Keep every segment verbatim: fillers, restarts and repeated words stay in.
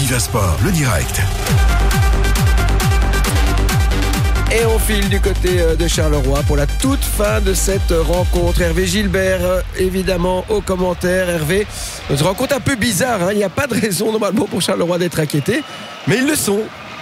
Viva Sport, le direct. Et on file du côté de Charleroi pour la toute fin de cette rencontre. Hervé Gilbert, évidemment, aux commentaires. Hervé, une rencontre un peu bizarre, hein. Il n'y a pas de raison normalement pour Charleroi d'être inquiété, mais ils le sont.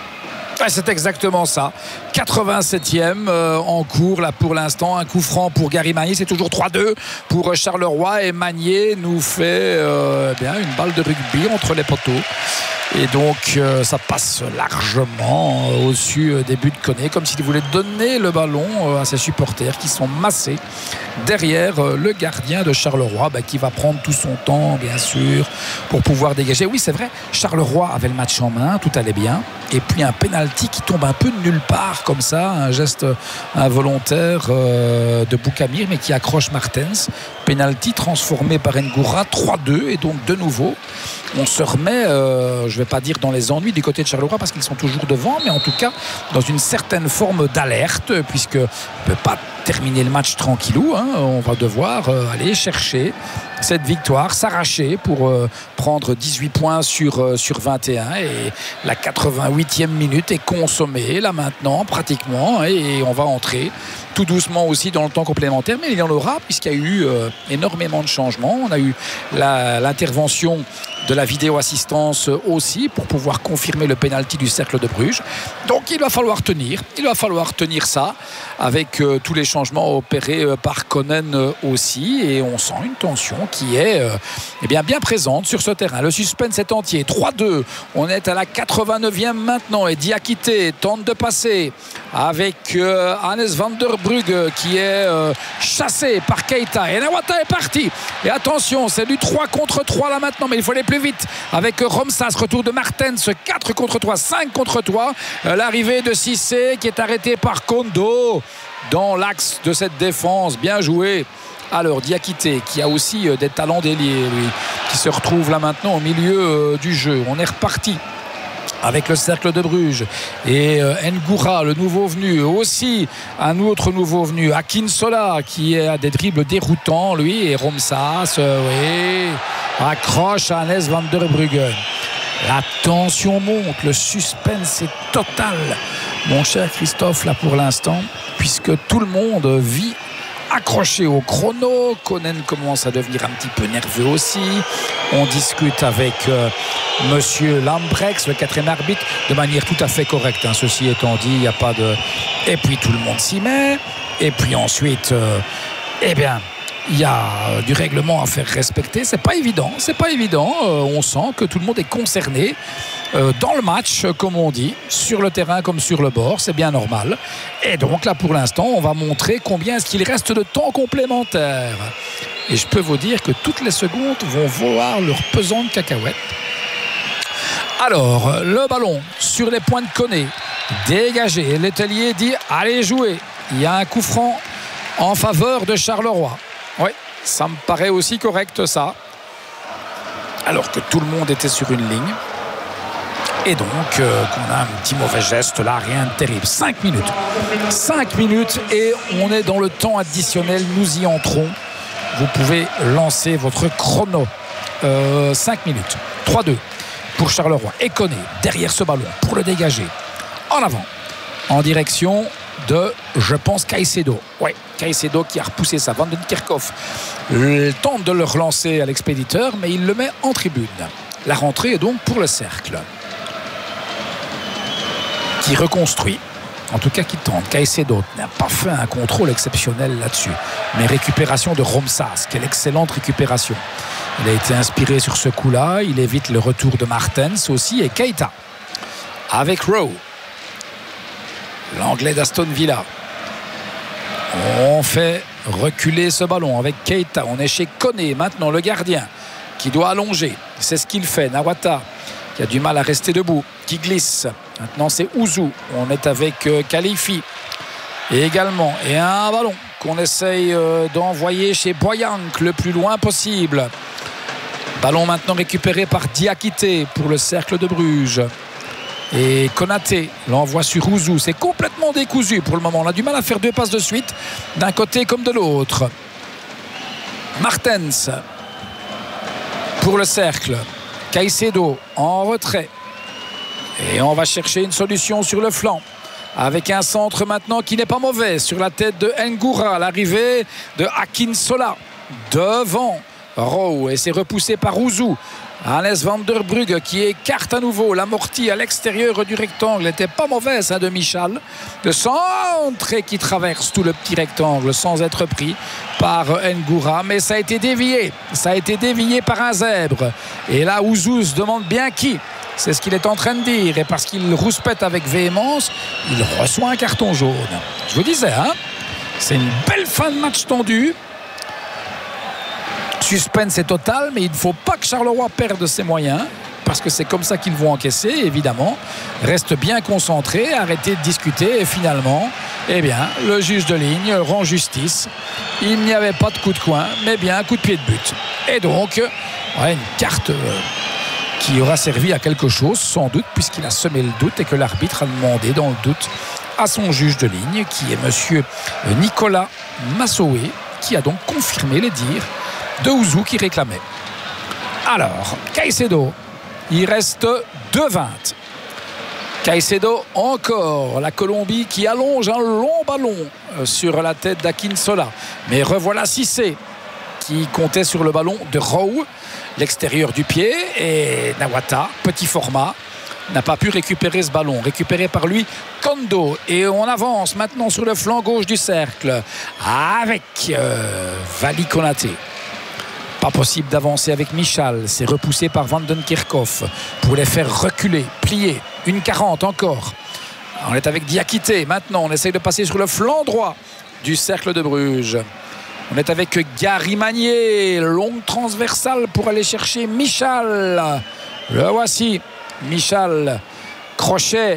C'est exactement ça. quatre-vingt-septième euh, en cours là pour l'instant. Un coup franc pour Gary Magnier. C'est toujours trois deux pour Charleroi. Et Magnier nous fait euh, bien une balle de rugby entre les poteaux. Et donc euh, ça passe largement euh, au-dessus euh, des buts de Koné, comme s'il voulait donner le ballon euh, à ses supporters qui sont massés derrière euh, le gardien de Charleroi, bah, qui va prendre tout son temps bien sûr pour pouvoir dégager. Oui, c'est vrai, Charleroi avait le match en main, tout allait bien, et puis un penalty qui tombe un peu de nulle part comme ça, un geste involontaire euh, de Boukamir, mais qui accroche Martens. Penalty transformé par Ngoura, trois deux, et donc de nouveau on se remet, euh, je ne vais pas dire dans les ennuis du côté de Charleroi parce qu'ils sont toujours devant, mais en tout cas dans une certaine forme d'alerte, puisque on ne peut pas terminer le match tranquillou, hein. On va devoir euh, aller chercher cette victoire, s'arracher pour euh, prendre dix-huit points sur, euh, sur vingt et un, et la quatre-vingt-huitième minute est consommée là maintenant pratiquement, et on va entrer tout doucement aussi dans le temps complémentaire, mais il y en aura puisqu'il y a eu euh, énormément de changements. On a eu la, l'intervention de la vidéo assistance aussi pour pouvoir confirmer le pénalty du Cercle de Bruges. Donc il va falloir tenir, il va falloir tenir ça avec euh, tous les changements opérés euh, par Konen euh, aussi, et on sent une tension qui est euh, eh bien, bien présente sur ce terrain. Le suspense est entier, trois deux, on est à la quatre-vingt-neuvième maintenant, et Diakité tente de passer avec euh, Hannes van der Brugge qui est euh, chassé par Keita, et Nawata est parti, et attention, c'est du trois contre trois là maintenant, mais il faut aller plus vite avec Romsas, retour de Martens, quatre contre trois, cinq contre trois, euh, l'arrivée de Cissé qui est arrêté par Kondo dans l'axe de cette défense, bien joué. Alors Diakité qui a aussi euh, des talents d'ailier, lui, qui se retrouve là maintenant au milieu euh, du jeu. On est reparti avec le Cercle de Bruges, et euh, Ngoura, le nouveau venu, aussi un autre nouveau venu, Akinsola qui a des dribbles déroutants lui, et Romsas euh, oui, accroche à Hannes van der Brugge. La tension monte, le suspense est total, mon cher Christophe, là pour l'instant, puisque tout le monde vit accroché au chrono. Konen commence à devenir un petit peu nerveux aussi. On discute avec euh, monsieur Lambrex, le quatrième arbitre, de manière tout à fait correcte, hein. Ceci étant dit, il n'y a pas de... Et puis tout le monde s'y met. Et puis ensuite, euh, eh bien, il y a euh, du règlement à faire respecter. C'est pas évident, c'est pas évident. Euh, on sent que tout le monde est concerné euh, dans le match, comme on dit, sur le terrain comme sur le bord. C'est bien normal. Et donc là, pour l'instant, on va montrer combien est-ce qu'il reste de temps complémentaire. Et je peux vous dire que toutes les secondes vont voir leur pesant de cacahuètes. Alors, le ballon sur les points de Koné, dégagé. Letellier dit allez jouer. Il y a un coup franc en faveur de Charleroi. Oui, ça me paraît aussi correct ça. Alors que tout le monde était sur une ligne. Et donc, euh, qu'on a un petit mauvais geste là, rien de terrible. cinq minutes. cinq minutes et on est dans le temps additionnel. Nous y entrons. Vous pouvez lancer votre chrono. Euh, cinq minutes. trois deux pour Charleroi. Et Koné derrière ce ballon pour le dégager. En avant. En direction de, je pense, Caicedo. Oui, Caicedo qui a repoussé ça. Van den Kerkhoff tente de le relancer à l'expéditeur, mais il le met en tribune. La rentrée est donc pour le Cercle, qui reconstruit, en tout cas qui tente. Caicedo n'a pas fait un contrôle exceptionnel là-dessus, mais récupération de Romsas, quelle excellente récupération. Il a été inspiré sur ce coup-là, il évite le retour de Martens aussi, et Keita avec Rowe, l'anglais d'Aston Villa. On fait reculer ce ballon avec Keita. On est chez Koné maintenant, le gardien qui doit allonger, c'est ce qu'il fait. Nawata qui a du mal à rester debout, qui glisse. Maintenant c'est Ouzou, on est avec euh, Khalifi et également, et un ballon qu'on essaye euh, d'envoyer chez Boyank le plus loin possible. Ballon maintenant récupéré par Diakité pour le Cercle de Bruges, et Konaté l'envoie sur Ouzou. C'est complètement décousu pour le moment, on a du mal à faire deux passes de suite d'un côté comme de l'autre. Martens pour le Cercle, Caicedo en retrait Et on va chercher une solution sur le flanc. Avec un centre maintenant qui n'est pas mauvais sur la tête de Ngoura. L'arrivée de Akinsola devant Rowe. Et c'est repoussé par Ouzou. Hannes van der Brugge qui écarte à nouveau l'amorti à l'extérieur du rectangle. N'était pas mauvaise hein, de Michal. Le centre qui traverse tout le petit rectangle sans être pris par Ngoura. Mais ça a été dévié. Ça a été dévié par un zèbre. Et là, Ouzou se demande bien qui. C'est ce qu'il est en train de dire. Et parce qu'il rouspète avec véhémence, il reçoit un carton jaune. Je vous disais, hein, c'est une belle fin de match tendue. Suspense est total, mais il ne faut pas que Charleroi perde ses moyens, parce que c'est comme ça qu'ils vont encaisser, évidemment. Reste bien concentré, arrêtez de discuter, et finalement, eh bien, le juge de ligne rend justice. Il n'y avait pas de coup de coin, mais bien un coup de pied de but. Et donc, ouais, une carte euh, qui aura servi à quelque chose, sans doute, puisqu'il a semé le doute et que l'arbitre a demandé, dans le doute, à son juge de ligne, qui est monsieur Nicolas Massoé, qui a donc confirmé les dires de Ouzou qui réclamait. Alors, Caicedo, il reste deux vingt. Caicedo encore, la Colombie qui allonge un long ballon sur la tête d'Akinsola. Mais revoilà Cissé qui comptait sur le ballon de Rowe, l'extérieur du pied, et Nawata, petit format, n'a pas pu récupérer ce ballon. Récupéré par lui, Kondo. Et on avance maintenant sur le flanc gauche du cercle avec euh, Vali Konaté. Pas possible d'avancer avec Michal. C'est repoussé par Van den Kerkhoff pour les faire reculer, plier. Une quarante encore. On est avec Diakité. Maintenant, on essaye de passer sur le flanc droit du cercle de Bruges. On est avec Gary Magnier. Longue transversale pour aller chercher Michal. Le voici. Michal. Crochet.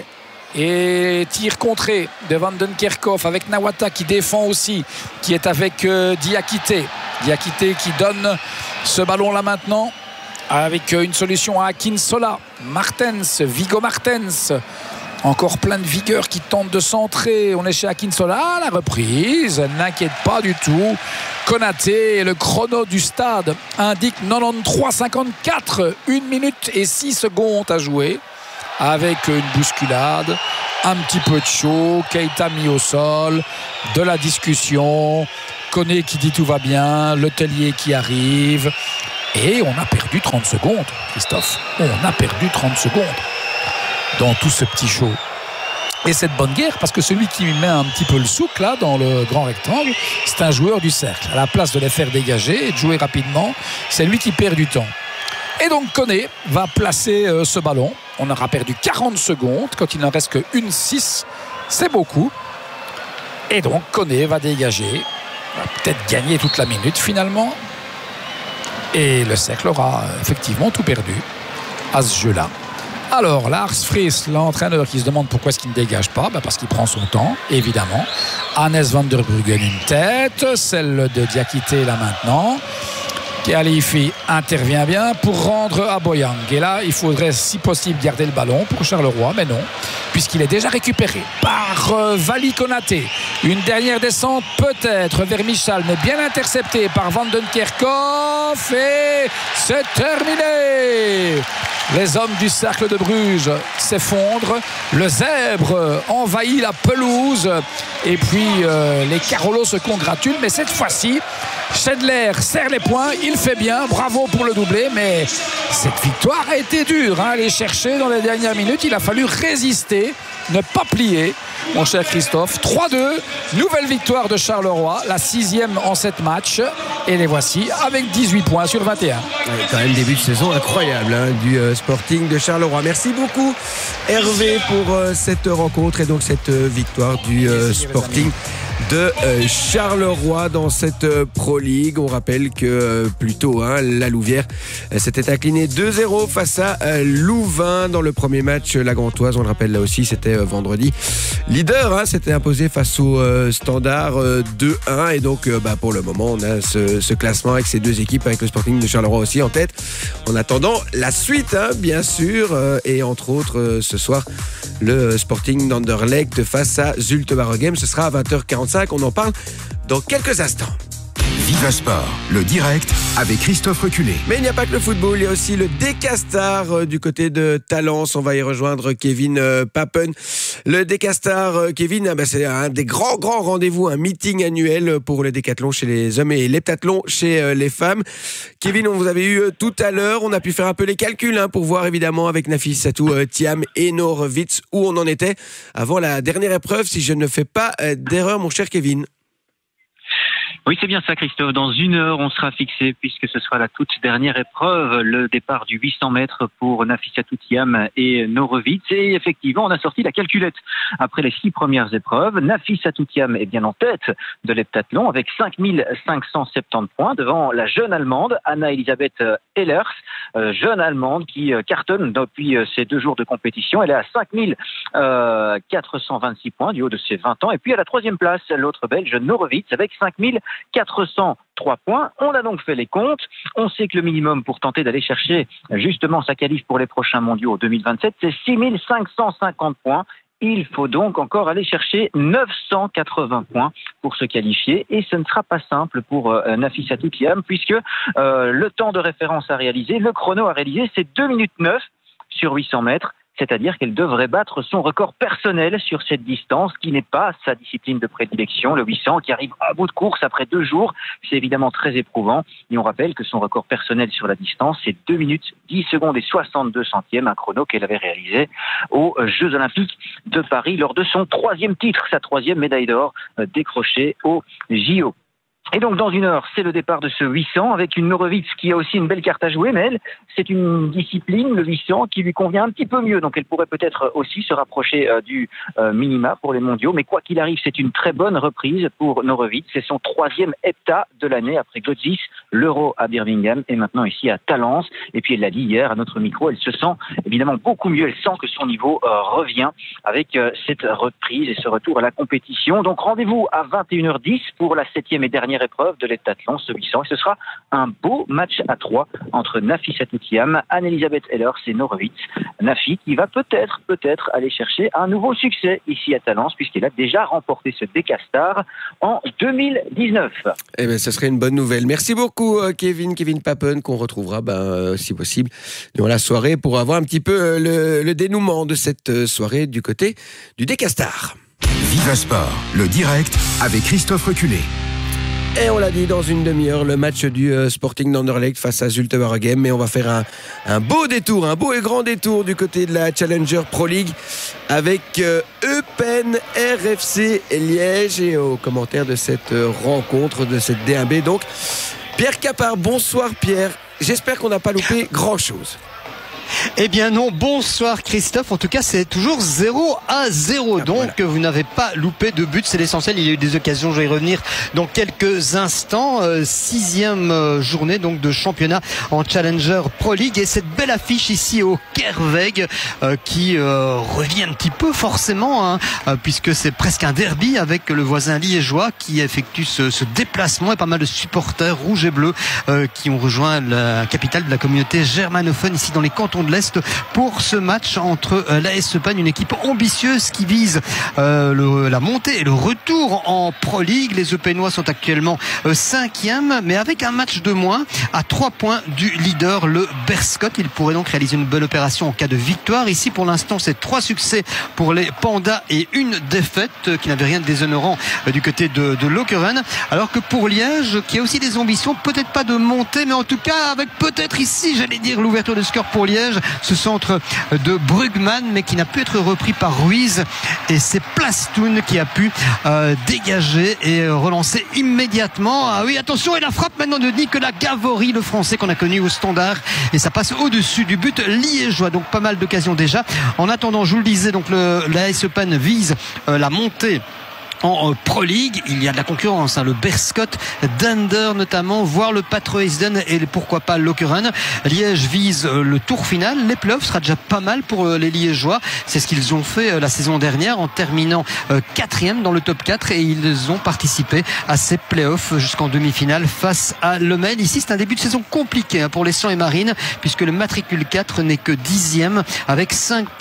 Et tir contré de Van den Kerkhoff avec Nawata qui défend aussi, qui est avec euh, Diakité. Diakité qui donne ce ballon là maintenant avec une solution à Akinsola. Martens, Vigo Martens, encore plein de vigueur qui tente de centrer. On est chez Akinsola, la reprise n'inquiète pas du tout. Konaté, le chrono du stade indique quatre-vingt-treize cinquante-quatre, une minute et six secondes à jouer, avec une bousculade, un petit peu de chaud, Keita mis au sol, de la discussion, Koné qui dit tout va bien, Letellier qui arrive, et on a perdu trente secondes, Christophe. On a perdu trente secondes dans tout ce petit show. Et cette bonne guerre, parce que celui qui met un petit peu le souk là dans le grand rectangle, c'est un joueur du cercle. À la place de les faire dégager et de jouer rapidement, c'est lui qui perd du temps. Et donc Koné va placer euh, ce ballon. On aura perdu quarante secondes. Quand il n'en reste que une six, c'est beaucoup. Et donc Koné va dégager. Va peut-être gagner toute la minute finalement. Et le cercle aura effectivement tout perdu à ce jeu-là. Alors Lars Friis, l'entraîneur qui se demande pourquoi est-ce qu'il ne dégage pas, bah parce qu'il prend son temps, évidemment. Hannes van der Bruggen une tête, celle de Diakité là maintenant. Khalifi intervient bien pour rendre à Boyang. Et là, il faudrait si possible garder le ballon pour Charleroi, mais non, puisqu'il est déjà récupéré par euh, Vali Konaté. Une dernière descente peut-être vers Michal, mais bien intercepté par Van den Kerkhoff. Et c'est terminé. Les hommes du cercle de Bruges s'effondrent. Le zèbre envahit la pelouse. Et puis euh, les Carolos se congratulent. Mais cette fois-ci, Schindler serre les poings. Il fait bien. Bravo pour le doublé. Mais cette victoire a été dure hein, à aller chercher dans les dernières minutes. Il a fallu résister, ne pas plier. Mon cher Christophe, trois deux, nouvelle victoire de Charleroi, la sixième en sept matchs, et les voici avec dix-huit points sur vingt et un. Ouais, quand même début de saison incroyable hein, du euh, Sporting de Charleroi. Merci beaucoup Hervé pour euh, cette rencontre et donc cette euh, victoire du euh, Sporting de euh, Charleroi dans cette euh, Pro League. On rappelle que euh, plus tôt, hein, la Louvière euh, s'était inclinée deux zéro face à euh, Louvain dans le premier match. La Gantoise, on le rappelle là aussi, c'était euh, vendredi. Leader, hein, s'était imposé face au euh, Standard euh, deux un. Et donc, euh, bah, pour le moment, on a ce, ce classement avec ces deux équipes, avec le Sporting de Charleroi aussi en tête. En attendant la suite, hein, bien sûr. Euh, et entre autres, euh, ce soir, le Sporting d'Anderlecht face à Zulte Waregem. Ce sera à vingt heures quarante-cinq. On en parle dans quelques instants. Viva Sport, le direct avec Christophe Reculé. Mais il n'y a pas que le football, il y a aussi le Decastar euh, du côté de Talence. On va y rejoindre Kevin euh, Papen. Le Decastar, euh, Kevin, ah ben c'est un des grands, grands rendez-vous, un meeting annuel pour le décathlon chez les hommes et l'heptathlon chez euh, les femmes. Kevin, on vous avait eu euh, tout à l'heure. On a pu faire un peu les calculs hein, pour voir évidemment avec Nafissatou euh, Thiam et Norovitz où on en était avant la dernière épreuve, si je ne fais pas euh, d'erreur, mon cher Kevin. Oui, c'est bien ça, Christophe. Dans une heure, on sera fixé, puisque ce sera la toute dernière épreuve, le départ du huit cents mètres pour Nafissatou Thiam et Norovitz. Et effectivement, on a sorti la calculette. Après les six premières épreuves, Nafissatou Thiam est bien en tête de l'heptathlon avec cinq mille cinq cent soixante-dix points devant la jeune Allemande, Anna-Elisabeth Ehlers, jeune Allemande qui cartonne depuis ces deux jours de compétition. Elle est à cinq mille quatre cent vingt-six points du haut de ses vingt ans. Et puis à la troisième place, l'autre Belge, Norovitz, avec cinq mille quatre cent trois points. On a donc fait les comptes. On sait que le minimum pour tenter d'aller chercher justement sa qualif pour les prochains mondiaux deux mille vingt-sept, c'est six mille cinq cent cinquante points. Il faut donc encore aller chercher neuf cent quatre-vingts points pour se qualifier et ce ne sera pas simple pour euh, Nafissatou Thiam puisque euh, le temps de référence à réaliser, le chrono à réaliser, c'est deux minutes neuf sur huit cents mètres. C'est-à-dire qu'elle devrait battre son record personnel sur cette distance, qui n'est pas sa discipline de prédilection, le huit cents, qui arrive à bout de course après deux jours. C'est évidemment très éprouvant. Et on rappelle que son record personnel sur la distance, c'est deux minutes, dix secondes et soixante-deux centièmes, un chrono qu'elle avait réalisé aux Jeux Olympiques de Paris lors de son troisième titre, sa troisième médaille d'or décrochée aux J O. Et donc, dans une heure, c'est le départ de ce huit cents avec une Norovitz qui a aussi une belle carte à jouer, mais elle, c'est une discipline, le huit cents, qui lui convient un petit peu mieux. Donc, elle pourrait peut-être aussi se rapprocher euh, du euh, minima pour les mondiaux. Mais quoi qu'il arrive, c'est une très bonne reprise pour Norovitz. C'est son troisième hepta de l'année après Godzis, l'Euro à Birmingham et maintenant ici à Talence. Et puis, elle l'a dit hier à notre micro, elle se sent évidemment beaucoup mieux. Elle sent que son niveau euh, revient avec euh, cette reprise et ce retour à la compétition. Donc, rendez-vous à vingt et une heures dix pour la septième et dernière épreuve de l'heptathlon, ce huit cents, et ce sera un beau match à trois entre Nafissatou Thiam, Anne-Elisabeth Ehlers et Norovitz. Nafi qui va peut-être, peut-être aller chercher un nouveau succès ici à Talence puisqu'il a déjà remporté ce Decastar en deux mille dix-neuf. Eh bien, ce serait une bonne nouvelle. Merci beaucoup, Kevin, Kevin Papen, qu'on retrouvera, ben, si possible, durant la soirée pour avoir un petit peu le, le dénouement de cette soirée du côté du Decastar. Viva Sport, le direct avec Christophe Reculé. Et on l'a dit, dans une demi-heure, le match du euh, Sporting d'Anderlecht face à Zulte Waregem. Mais on va faire un, un beau détour, un beau et grand détour du côté de la Challenger Pro League avec euh, Eupen R F C Liège. Et au commentaire de cette euh, rencontre, de cette D un B, donc, Pierre Capard. Bonsoir Pierre. J'espère qu'on n'a pas loupé grand-chose. Eh bien non, bonsoir Christophe. En tout cas, c'est toujours zéro à zéro. Ah, donc, voilà. Vous n'avez pas loupé de but, c'est l'essentiel. Il y a eu des occasions, je vais y revenir dans quelques instants. Euh, sixième euh, journée donc de championnat en Challenger Pro League. Et cette belle affiche ici au Kerweg euh, qui euh, revient un petit peu forcément, hein, euh, puisque c'est presque un derby avec le voisin liégeois qui effectue ce, ce déplacement et pas mal de supporters rouges et bleus euh, qui ont rejoint la capitale de la communauté germanophone ici dans les cantons de l'Est pour ce match entre euh, l'A S Eupen, une équipe ambitieuse qui vise euh, le, la montée et le retour en Pro League. Les Eupenois sont actuellement euh, cinquième, mais avec un match de moins à trois points du leader, le Berscott. Il pourrait donc réaliser une belle opération en cas de victoire. Ici, pour l'instant, c'est trois succès pour les Pandas et une défaite euh, qui n'avait rien de déshonorant euh, du côté de, de Lokeren. Alors que pour Liège, qui a aussi des ambitions, peut-être pas de monter, mais en tout cas avec peut-être ici, j'allais dire, l'ouverture de score pour Liège. Ce centre de Brugman, mais qui n'a pu être repris par Ruiz, et c'est Plastoun qui a pu euh, dégager et relancer immédiatement. Ah oui, attention, et la frappe maintenant de Nicolas Gavory, le Français qu'on a connu au Standard, et ça passe au-dessus du but liégeois. Donc pas mal d'occasions déjà. En attendant, je vous le disais, donc le, l'A S Eupen vise euh, la montée en Pro League. Il y a de la concurrence, hein, le Berscott, Dunder notamment, voire le Patroesden et pourquoi pas Lokeren. Liège vise le tour final. Les playoffs sera déjà pas mal pour les Liégeois. C'est ce qu'ils ont fait la saison dernière en terminant quatrième dans le top quatre, et ils ont participé à ces playoffs jusqu'en demi-finale face à Lommel. Ici, c'est un début de saison compliqué pour les Cent et Marines, puisque le matricule quatre n'est que dixième avec cinq points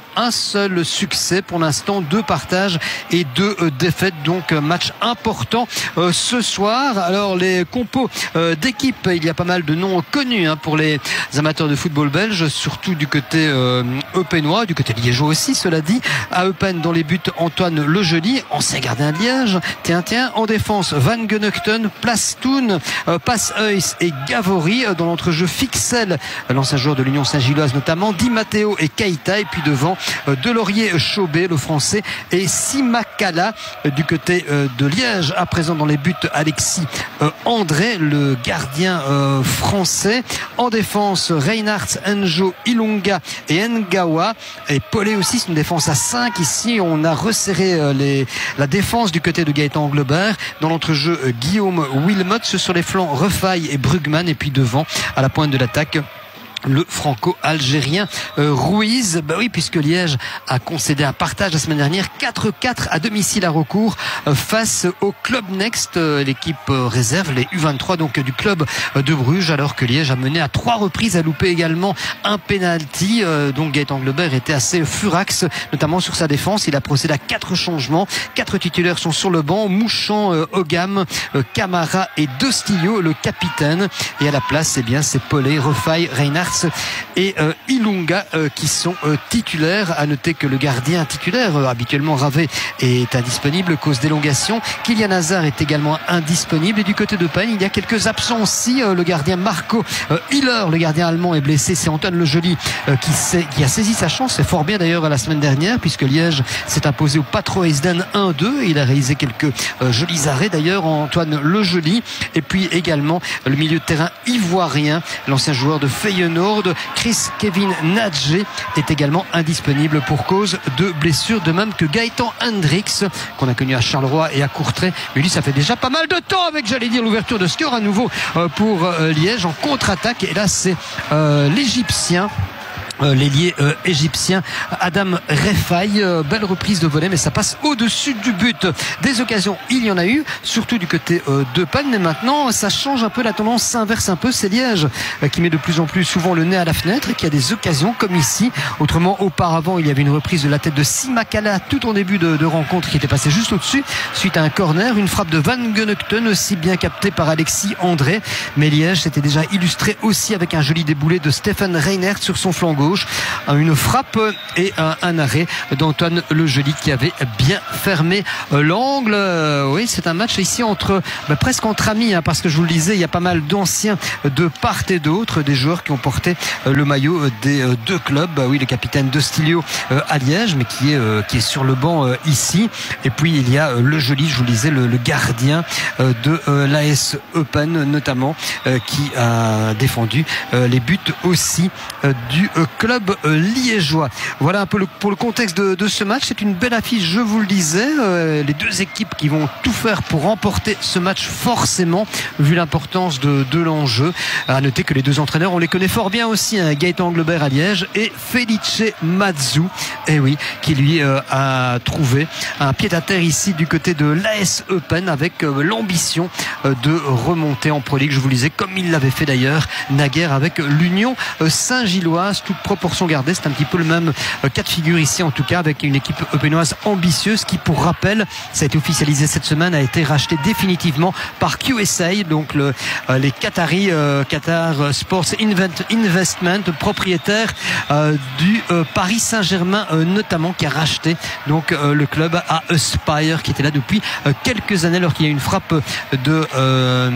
un seul succès pour l'instant, deux partages et deux euh, défaites. Donc euh, match important euh, ce soir. Alors les compos euh, d'équipe, il y a pas mal de noms connus hein, pour les amateurs de football belge, surtout du côté euh, eupénois, du côté liégeois aussi, cela dit. À Eupen dans les buts, Antoine Lejoly, ancien gardien de Liège. Tiens, tiens, en défense, Van Genugten, Plastoun, euh, Pashuis et Gavory. Dans l'entrejeu, Fixel, l'ancien joueur de l'Union Saint-Gilloise notamment, Di Matteo et Keita. Et puis devant, euh, Delorier Chaubet, le français, et Simakala euh, du côté euh, de Liège. À présent dans les buts, Alexis euh, André, le gardien euh, français. En défense, Reinhardt, Enjo, Ilunga et Ngawa. Et Paulet aussi, c'est une défense à cinq. Ici, on a resserré euh, les, la défense du côté de Gaëtan Anglebert. Dans l'entrejeu, euh, Guillaume Wilmot. Sur les flancs, Refaille et Brugman. Et puis devant, à la pointe de l'attaque, le franco-algérien euh, Ruiz. Bah oui, puisque Liège a concédé un partage la semaine dernière, quatre quatre à domicile à recours euh, face au Club Next, euh, l'équipe euh, réserve, les U vingt-trois donc euh, du club euh, de Bruges, alors que Liège a mené à trois reprises, a loupé également un penalty. Euh, donc Gaëtan Anglebert était assez furax, notamment sur sa défense. Il a procédé à quatre changements. Quatre titulaires sont sur le banc. Mouchant, euh, Ogam, euh, Camara et Dostillo, le capitaine. Et à la place, eh bien, c'est Paulet, Refaille, Reinhardt et euh, Ilunga euh, qui sont euh, titulaires. À noter que le gardien titulaire, euh, habituellement Ravé, est indisponible cause d'élongation. Kylian Hazard est également indisponible. Et du côté de Payne, il y a quelques absents aussi. Euh, le gardien Marco euh, Hiller, le gardien allemand, est blessé. C'est Antoine Lejoly euh, qui, qui a saisi sa chance. C'est fort bien d'ailleurs la semaine dernière, puisque Liège s'est imposé au Patro Esden un deux. Il a réalisé quelques euh, jolis arrêts d'ailleurs, Antoine Lejoly. Et puis également le milieu de terrain ivoirien, l'ancien joueur de Feyenoord, Chris Kevin Nadje, est également indisponible pour cause de blessure, de même que Gaëtan Hendricks, qu'on a connu à Charleroi et à Courtrai. Mais lui, ça fait déjà pas mal de temps avec, j'allais dire, l'ouverture de score à nouveau pour Liège en contre-attaque. Et là, c'est euh, l'Égyptien. Euh, l'ailier euh, égyptien Adam Refaille. Euh, belle reprise de volet, mais ça passe au-dessus du but. Des occasions, il y en a eu, surtout du côté euh, de Panne, mais maintenant ça change un peu, la tendance s'inverse un peu. C'est Liège euh, qui met de plus en plus souvent le nez à la fenêtre et qui a des occasions comme ici. Autrement, auparavant, il y avait une reprise de la tête de Simakala tout en début de, de rencontre qui était passée juste au-dessus suite à un corner, une frappe de Van Genugten aussi bien captée par Alexis André. Mais Liège s'était déjà illustré aussi avec un joli déboulé de Stephen Reinhardt sur son flanc gauche. Une frappe et un, un arrêt d'Antoine Lejoly qui avait bien fermé l'angle. Oui, c'est un match ici entre bah, presque entre amis, hein, parce que je vous le disais, il y a pas mal d'anciens de part et d'autre, des joueurs qui ont porté le maillot des deux clubs. Bah, oui, le capitaine Dostillo euh, à Liège, mais qui est euh, qui est sur le banc euh, ici. Et puis il y a euh, Lejoly, je vous le disais, le, le gardien euh, de euh, l'A S Eupen notamment, euh, qui a défendu euh, les buts aussi euh, du euh, club euh, liégeois. Voilà un peu le, pour le contexte de, de ce match. C'est une belle affiche, je vous le disais. Euh, les deux équipes qui vont tout faire pour remporter ce match, forcément, vu l'importance de, de l'enjeu. À noter que les deux entraîneurs, on les connaît fort bien aussi, hein, Gaëtan Anglebert à Liège et Felice Mazzu, et oui, qui lui euh, a trouvé un pied-à-terre ici du côté de l'A S Eupen avec euh, l'ambition euh, de remonter en Pro League, je vous le disais, comme il l'avait fait d'ailleurs naguère avec l'Union euh, Saint-Gilloise. Toute proportion gardée, c'est un petit peu le même cas de figure ici, en tout cas avec une équipe eupénoise ambitieuse qui, pour rappel, ça a été officialisé cette semaine, a été racheté définitivement par Q S A, donc le, euh, les Qataris, euh, Qatar Sports Investment, propriétaire euh, du euh, Paris Saint-Germain euh, notamment, qui a racheté donc euh, le club à Aspire, qui était là depuis euh, quelques années, alors qu'il y a une frappe de euh,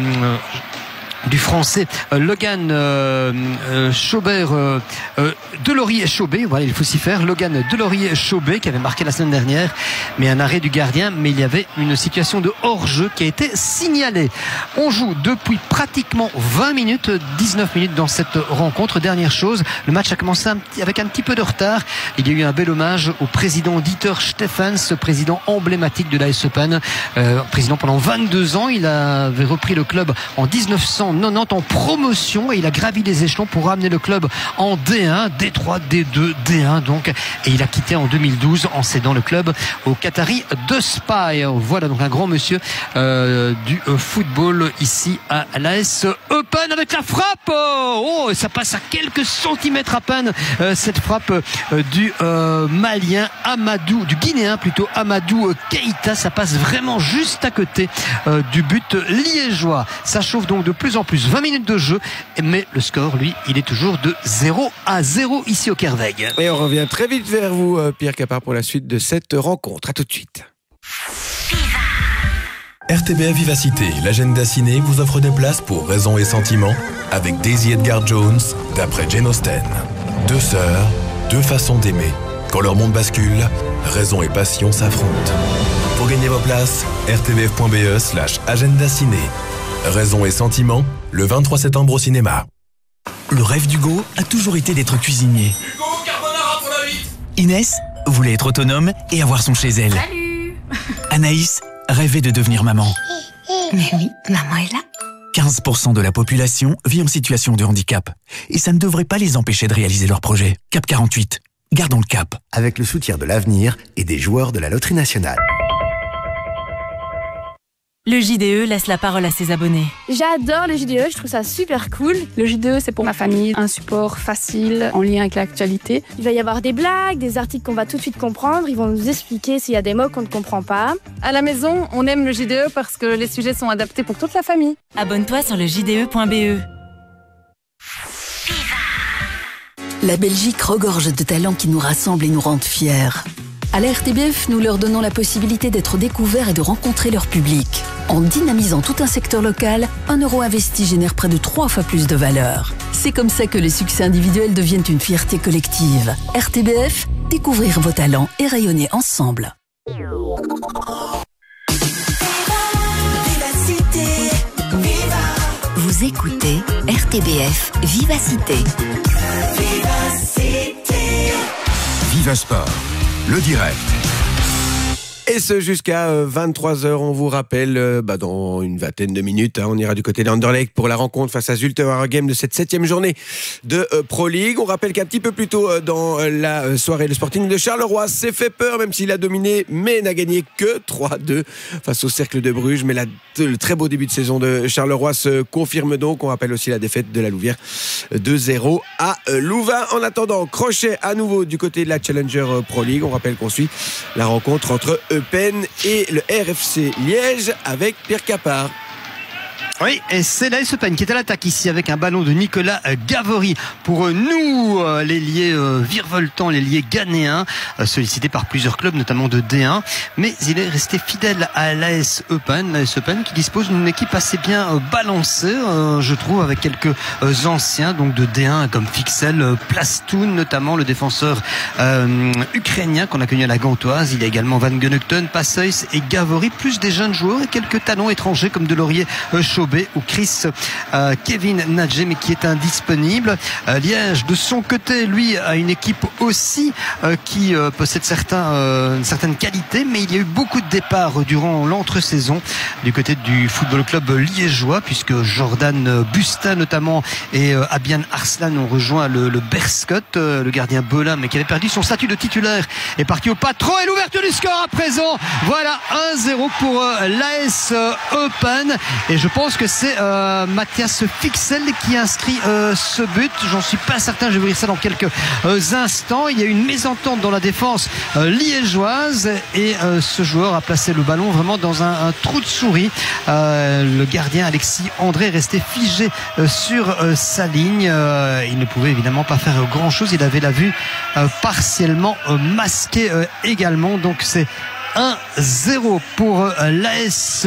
du français euh, Logan euh, euh, Chaubert euh, euh, Delorier Chaubet, voilà, il faut s'y faire, Logan Delorier Chaubet qui avait marqué la semaine dernière, mais un arrêt du gardien, mais il y avait une situation de hors-jeu qui a été signalée. On joue depuis pratiquement vingt minutes, dix-neuf minutes dans cette rencontre. Dernière chose, le match a commencé un petit, avec un petit peu de retard. Il y a eu un bel hommage au président Dieter Stephens, président emblématique de l'A S Eupen, euh, président pendant vingt-deux ans. Il avait repris le club en dix-neuf cent cent quatre-vingt-dix en promotion et il a gravi les échelons pour ramener le club en D un, D trois, D deux, D un donc. Et il a quitté en deux mille douze en cédant le club au Qatari de Spire. Voilà donc un grand monsieur euh, du euh, football ici à l'A S Eupen avec la frappe. Oh, ça passe à quelques centimètres à peine euh, cette frappe euh, du euh, Malien Amadou, du Guinéen plutôt Amadou Keïta. Ça passe vraiment juste à côté euh, du but liégeois. Ça chauffe donc de plus en plus. vingt minutes de jeu, mais le score, lui, il est toujours de zéro à zéro ici au Kerweg. Et on revient très vite vers vous, Pierre Capard, pour la suite de cette rencontre. À tout de suite. R T B F Vivacité, l'agenda ciné vous offre des places pour Raison et Sentiment avec Daisy Edgar Jones d'après Jane Austen. Deux sœurs, deux façons d'aimer. Quand leur monde bascule, raison et passion s'affrontent. Pour gagner vos places, r t b f point b e slash agenda ciné. Raison et Sentiment, le vingt-trois septembre au cinéma. Le rêve d'Hugo a toujours été d'être cuisinier. Hugo, carbonara pour la vite. Inès voulait être autonome et avoir son chez elle. Salut. Anaïs rêvait de devenir maman. Mais oui, maman est là. quinze pour cent de la population vit en situation de handicap. Et ça ne devrait pas les empêcher de réaliser leurs projets. Cap quarante-huit. Gardons le cap. Avec le soutien de l'Avenir et des joueurs de la Loterie Nationale. Le J D E laisse la parole à ses abonnés. J'adore le J D E, je trouve ça super cool. Le J D E, c'est pour ma famille, un support facile, en lien avec l'actualité. Il va y avoir des blagues, des articles qu'on va tout de suite comprendre. Ils vont nous expliquer s'il y a des mots qu'on ne comprend pas. À la maison, on aime le J D E parce que les sujets sont adaptés pour toute la famille. Abonne-toi sur le j d e point b e. La Belgique regorge de talents qui nous rassemblent et nous rendent fiers. À la R T B F, nous leur donnons la possibilité d'être découverts et de rencontrer leur public. En dynamisant tout un secteur local, un euro investi génère près de trois fois plus de valeur. C'est comme ça que les succès individuels deviennent une fierté collective. R T B F, découvrir vos talents et rayonner ensemble. Vous écoutez R T B F Vivacité. Vivacité. Viva Sport, le direct. Et ce jusqu'à vingt-trois heures, on vous rappelle, euh, bah dans une vingtaine de minutes, hein, on ira du côté d'Anderlecht pour la rencontre face à Zulte Waregem de cette septième journée de euh, Pro League. On rappelle qu'un petit peu plus tôt euh, dans euh, la euh, soirée, le Sporting de Charleroi s'est fait peur, même s'il a dominé, mais n'a gagné que trois deux face au Cercle de Bruges. Mais la, le très beau début de saison de Charleroi se confirme donc. On rappelle aussi la défaite de la Louvière deux zéro à euh, Louvain. En attendant, crochet à nouveau du côté de la Challenger euh, Pro League. On rappelle qu'on suit la rencontre entre Eupen et le R F C Liège avec Pierre Capard. Oui, et c'est l'A S Eupen qui est à l'attaque ici avec un ballon de Nicolas Gavory pour nous, l'ailier virevoltant, l'ailier ghanéen, sollicité par plusieurs clubs, notamment de D un. Mais il est resté fidèle à l'A S Eupen, l'A S Eupen qui dispose d'une équipe assez bien balancée, je trouve, avec quelques anciens donc de D un comme Fixel, Plastoun, notamment le défenseur euh, ukrainien qu'on a connu à la Gantoise. Il y a également Van Gunekton, Passeus et Gavory, plus des jeunes joueurs et quelques talents étrangers comme Delorier Chaubet ou Chris euh, Kevin Nadje, mais qui est indisponible. euh, Liège de son côté, lui, a une équipe aussi euh, qui euh, possède certains, euh, certaines qualités, mais il y a eu beaucoup de départs durant l'entre-saison du côté du football club liégeois, puisque Jordan Busta notamment et euh, Abian Arslan ont rejoint le, le Berscott, euh, le gardien Belin, mais qui avait perdu son statut de titulaire, est parti au patron, et l'ouverture du score à présent. Voilà, un zéro pour euh, l'A S Eupen, et je pense que c'est euh, Mathias Fixel qui inscrit euh, ce but. J'en suis pas certain, je vais vous dire ça dans quelques euh, instants. Il y a une mésentente dans la défense euh, liégeoise et euh, ce joueur a placé le ballon vraiment dans un, un trou de souris. Euh, le gardien Alexis André est resté figé euh, sur euh, sa ligne. Euh, il ne pouvait évidemment pas faire euh, grand chose. Il avait la vue euh, partiellement euh, masquée euh, également. Donc c'est un zéro pour euh, l'A S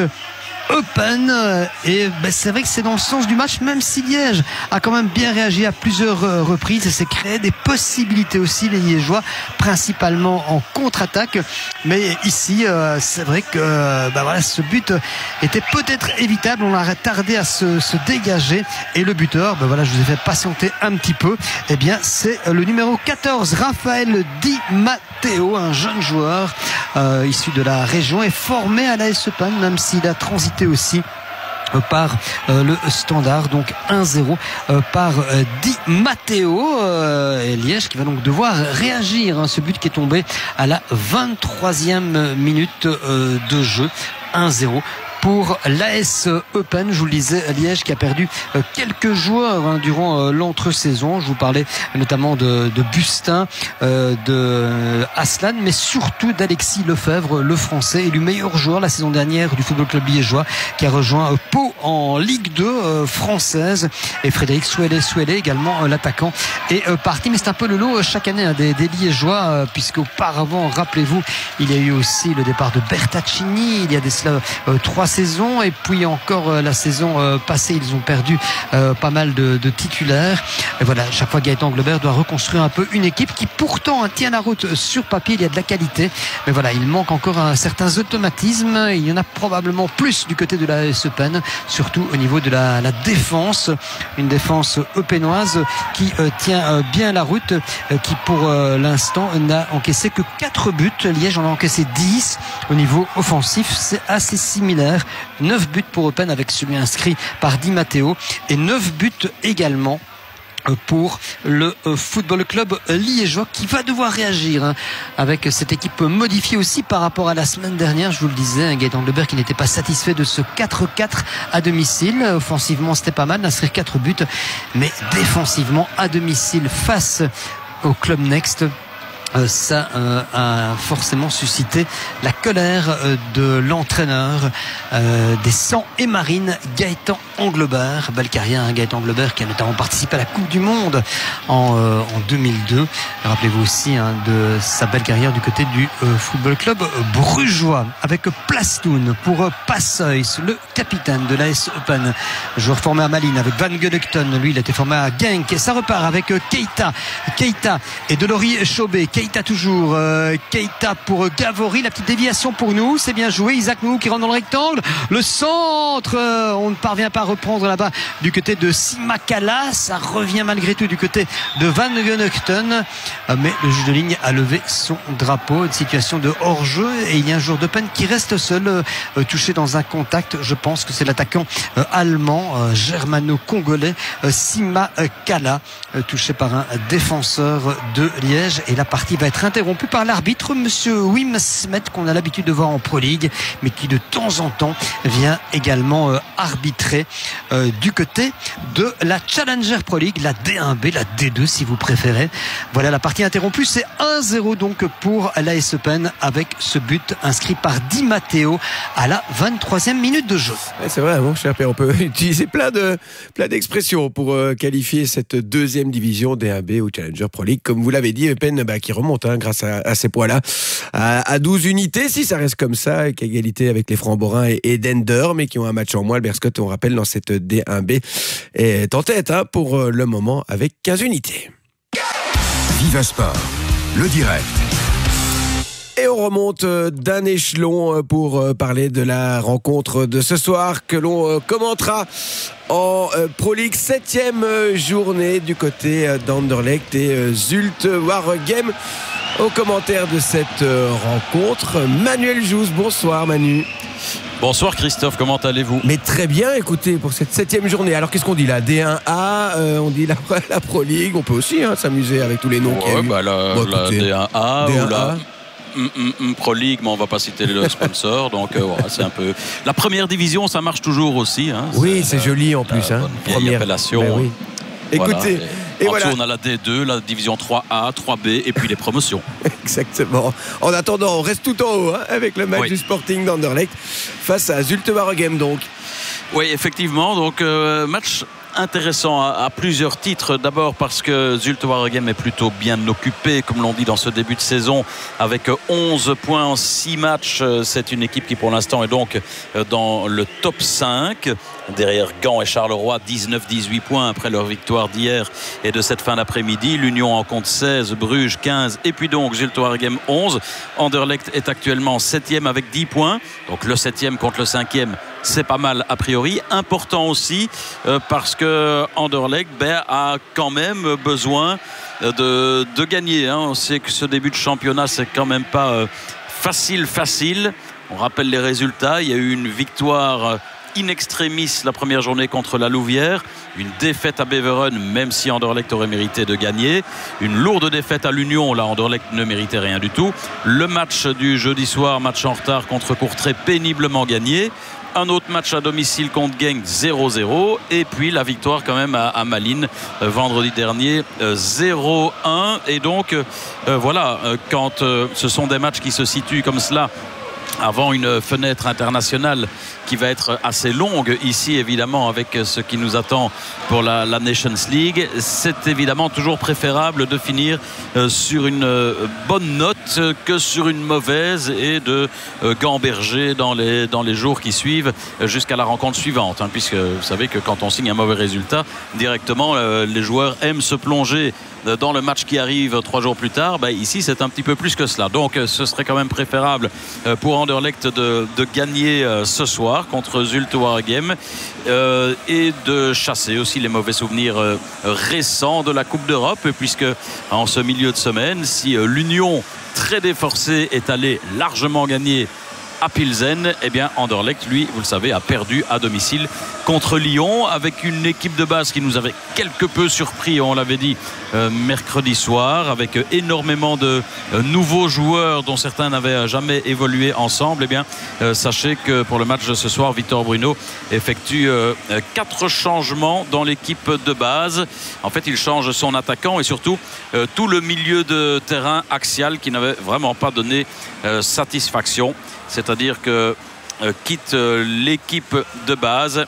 Eupen, et ben c'est vrai que c'est dans le sens du match, même si Liège a quand même bien réagi à plusieurs reprises et s'est créé des possibilités aussi, les Liégeois, principalement en contre-attaque. Mais ici, euh, c'est vrai que euh, ben voilà, ce but était peut-être évitable. On a tardé à se, se dégager, et le buteur, ben voilà, je vous ai fait patienter un petit peu. Eh bien, c'est le numéro quatorze, Raphaël Di Matteo, un jeune joueur euh, issu de la région et formé à l'A S Eupen, même s'il a transité aussi par euh, le Standard, donc un zéro euh, par euh, Di Matteo euh, et Liège qui va donc devoir réagir, hein, ce but qui est tombé à la vingt-troisième minute euh, de jeu. Un zéro pour l'A S Eupen. Je vous le disais, Liège qui a perdu quelques joueurs hein, durant euh, l'entre-saison. Je vous parlais notamment de, de Bustin, euh, de Aslan, mais surtout d'Alexis Lefebvre, le français, élu meilleur joueur la saison dernière du Football Club liégeois, qui a rejoint euh, Pau en Ligue deux euh, française. Et Frédéric Souelé, Souelé également euh, l'attaquant est euh, parti. Mais c'est un peu le lot euh, chaque année hein, des, des liégeois, euh, puisque auparavant, rappelez-vous, il y a eu aussi le départ de Bertaccini. Il y a des cela euh, trois saison et puis encore euh, la saison euh, passée ils ont perdu euh, pas mal de, de titulaires et voilà, chaque fois Gaëtan Globert doit reconstruire un peu une équipe qui pourtant hein, tient la route sur papier, il y a de la qualité mais voilà, il manque encore un, certains automatismes, il y en a probablement plus du côté de la A S Eupen, surtout au niveau de la, la défense, une défense eupénoise qui euh, tient euh, bien la route, euh, qui pour euh, l'instant n'a encaissé que quatre buts. Liège en a encaissé dix. Au niveau offensif, c'est assez similaire. neuf buts pour Eupen avec celui inscrit par Di Matteo et neuf buts également pour le Football Club liégeois qui va devoir réagir hein, avec cette équipe modifiée aussi par rapport à la semaine dernière. Je vous le disais, Gaëtan Globert qui n'était pas satisfait de ce quatre quatre à domicile. Offensivement c'était pas mal d'inscrire quatre buts, mais défensivement à domicile face au Club Next, Euh, ça euh, a forcément suscité la colère euh, de l'entraîneur euh, des Sangs et Marines, Gaëtan Anglebert. Belle carrière, hein, Gaëtan Anglebert qui a notamment participé à la Coupe du Monde en, euh, en deux mille deux. Rappelez-vous aussi hein, de sa belle carrière du côté du euh, Football Club brugeois avec Plastoun pour euh, Passeus, le capitaine de l'A S Eupen, joueur formé à Malines avec Van Gunnecton. Lui il a été formé à Genk et ça repart avec euh, Keita Keita et Delory Chobé. Keita toujours, euh, Keita pour Gavori, la petite déviation pour nous, c'est bien joué. Isaac Nou qui rentre dans le rectangle, le centre, euh, on ne parvient pas à reprendre là-bas du côté de Simakala, ça revient malgré tout du côté de Van Gunnecton, euh, mais le juge de ligne a levé son drapeau. Une situation de hors-jeu et il y a un joueur de peine qui reste seul, euh, touché dans un contact. Je pense que c'est l'attaquant euh, allemand, euh, germano-congolais, euh, Simakala, euh, touché par un défenseur de Liège, et la partie va être interrompu par l'arbitre, monsieur Wim Smet, qu'on a l'habitude de voir en Pro League, mais qui de temps en temps vient également euh, arbitrer euh, du côté de la Challenger Pro League, la D un B, la D deux si vous préférez. Voilà, la partie interrompue, c'est un zéro donc pour l'A S Eupen avec ce but inscrit par Di Matteo à la vingt-troisième minute de jeu. Ouais, c'est vrai, mon cher père, on peut utiliser plein de plein d'expressions pour euh, qualifier cette deuxième division D un B ou Challenger Pro League. Comme vous l'avez dit, Eupen bah, qui remonte hein, grâce à, à ces points-là à, à douze unités, si ça reste comme ça, avec égalité avec les Francs-Borins et, et Dender, mais qui ont un match en moins. Le Berscott, on rappelle, dans cette D un B est en tête hein, pour le moment avec quinze unités. Viva Sport, le direct. Et on remonte d'un échelon pour parler de la rencontre de ce soir que l'on commentera en Pro League, septième journée du côté d'Anderlecht et Zulte Waregem. Au commentaire de cette rencontre, Manuel Jousse. Bonsoir Manu. Bonsoir Christophe, comment allez-vous? Mais très bien, écoutez, pour cette septième journée. Alors qu'est-ce qu'on dit là? D un A, euh, on dit la, la Pro League, on peut aussi hein, s'amuser avec tous les noms ouais, qu'il y a eu. Bah la, bon, la D un A D un A. Ou la mm, mm, mm, Pro League, mais on va pas citer le sponsor, donc euh, ouais, c'est un peu... La première division, ça marche toujours aussi. Hein, oui, c'est, c'est joli en plus. Hein, première appellation. Ben oui. Voilà. Écoutez... Et Et en voilà. dessous, on a la D deux, la division trois A, trois B et puis les promotions. Exactement. En attendant, on reste tout en haut hein, avec le match oui. du Sporting d'Anderlecht face à Zulte Waregem donc. Oui, effectivement. Donc, euh, match intéressant à, à plusieurs titres. D'abord parce que Zulte Waregem est plutôt bien occupé, comme l'on dit dans ce début de saison, avec onze points en six matchs. C'est une équipe qui pour l'instant est donc dans le top cinq. Derrière Gand et Charleroi, dix-neuf dix-huit points après leur victoire d'hier et de cette fin d'après-midi. L'Union en compte seize, Bruges quinze et puis donc Zulte Waregem onze. Anderlecht est actuellement septième avec dix points. Donc le septième contre le cinquième, c'est pas mal a priori. Important aussi euh, parce que Anderlecht ben, a quand même besoin de, de gagner. Hein. On sait que ce début de championnat, c'est quand même pas euh, facile, facile. On rappelle les résultats. Il y a eu une victoire in extremis la première journée contre la Louvière. Une défaite à Beveren, même si Anderlecht aurait mérité de gagner. Une lourde défaite à l'Union, là Anderlecht ne méritait rien du tout. Le match du jeudi soir, match en retard contre Courtrai, péniblement gagné. Un autre match à domicile contre Genk, zéro zéro. Et puis la victoire quand même à, à Malines euh, vendredi dernier, euh, zéro un. Et donc euh, voilà, euh, quand euh, ce sont des matchs qui se situent comme cela avant une fenêtre internationale qui va être assez longue ici évidemment avec ce qui nous attend pour la, la Nations League, c'est évidemment toujours préférable de finir euh, sur une euh, bonne note que sur une mauvaise et de euh, gamberger dans les, dans les jours qui suivent euh, jusqu'à la rencontre suivante, hein, puisque vous savez que quand on signe un mauvais résultat directement euh, les joueurs aiment se plonger dans le match qui arrive trois jours plus tard. Bah, ici c'est un petit peu plus que cela, donc ce serait quand même préférable pour Anderlecht de, de gagner ce soir contre Zulte Waregem euh, et de chasser aussi les mauvais souvenirs euh, récents de la Coupe d'Europe, puisque en ce milieu de semaine, si euh, l'Union très déforcée est allée largement gagner à Pilsen, eh bien Anderlecht, lui, vous le savez, a perdu à domicile contre Lyon, avec une équipe de base qui nous avait quelque peu surpris, on l'avait dit euh, mercredi soir, avec euh, énormément de euh, nouveaux joueurs dont certains n'avaient jamais évolué ensemble. Eh bien euh, sachez que pour le match de ce soir, Victor Bruno effectue euh, quatre changements dans l'équipe de base. En fait, il change son attaquant et surtout euh, tout le milieu de terrain axial qui n'avait vraiment pas donné euh, satisfaction. C'est-à-dire que euh, quitte euh, l'équipe de base,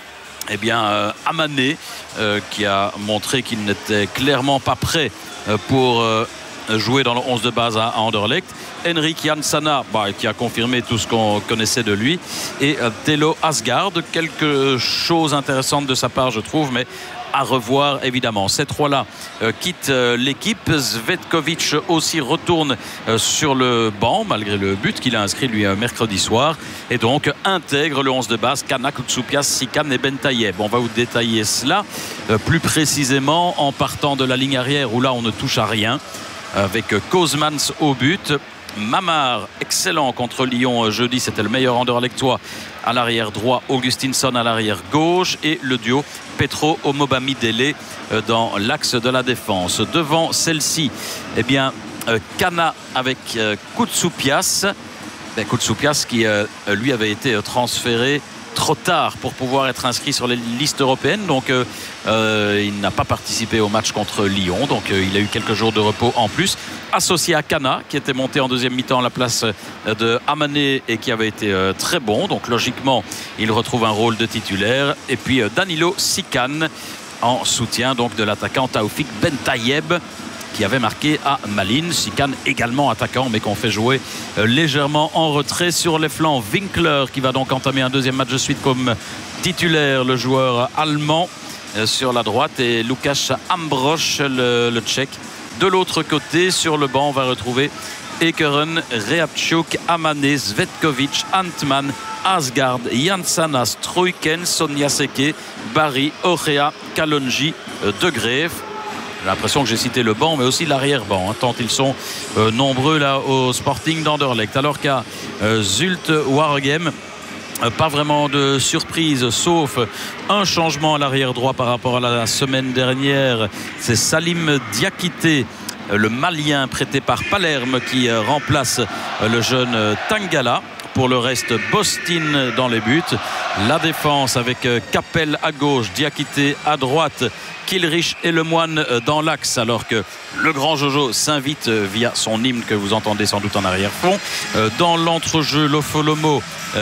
eh bien euh, Amané, euh, qui a montré qu'il n'était clairement pas prêt euh, pour euh, jouer dans le onze de base à, à Anderlecht. Henrik Jansana, bah, qui a confirmé tout ce qu'on connaissait de lui, et euh, Telo Asgard, quelque chose intéressante de sa part, je trouve, mais à revoir évidemment. Ces trois-là euh, quittent euh, l'équipe. Zvetkovic aussi retourne euh, sur le banc malgré le but qu'il a inscrit lui euh, mercredi soir, et donc intègre le onze de base Kana, Koutsoupias, Sikan et Bentayeb. On va vous détailler cela euh, plus précisément en partant de la ligne arrière où là on ne touche à rien, avec euh, Kozmans au but. Mamar, excellent contre Lyon jeudi, c'était le meilleur Anderlechtois à l'arrière droit, Augustinsson à l'arrière gauche, et le duo Petro Omobamidele dans l'axe de la défense. Devant celle-ci, eh bien Kana avec Koutsoupias, ben, Koutsoupias qui lui avait été transféré trop tard pour pouvoir être inscrit sur les listes européennes, donc euh, euh, il n'a pas participé au match contre Lyon, donc euh, il a eu quelques jours de repos en plus, associé à Kana qui était monté en deuxième mi-temps à la place de Amané et qui avait été euh, très bon, donc logiquement il retrouve un rôle de titulaire, et puis euh, Danilo Sikan en soutien donc de l'attaquant Taoufik Bentayeb qui avait marqué à Malines. Sikan également attaquant, mais qu'on fait jouer euh, légèrement en retrait sur les flancs. Winkler qui va donc entamer un deuxième match de suite comme titulaire, le joueur allemand euh, sur la droite, et Lukáš Ambrosch, le, le tchèque, de l'autre côté. Sur le banc, on va retrouver Ekeren, Reapchuk, Amané, Zvetkovic, Antman, Asgard, Jansana, Struiken, Soniaseke, Barry, Ochea, Kalonji, euh, De Greef. J'ai l'impression que j'ai cité le banc, mais aussi l'arrière-banc, hein, tant ils sont euh, nombreux là au Sporting d'Anderlecht. Alors qu'à euh, Zulte Waregem, euh, pas vraiment de surprise, sauf un changement à l'arrière droit par rapport à la semaine dernière. C'est Salim Diakité, euh, le Malien prêté par Palerme, qui euh, remplace euh, le jeune euh, Tangala. Pour le reste, Bostin dans les buts. La défense avec euh, Capel à gauche, Diakité à droite, Kilrich et Lemoine dans l'axe, alors que le grand Jojo s'invite via son hymne que vous entendez sans doute en arrière-fond. Dans l'entrejeu, Lofolomo,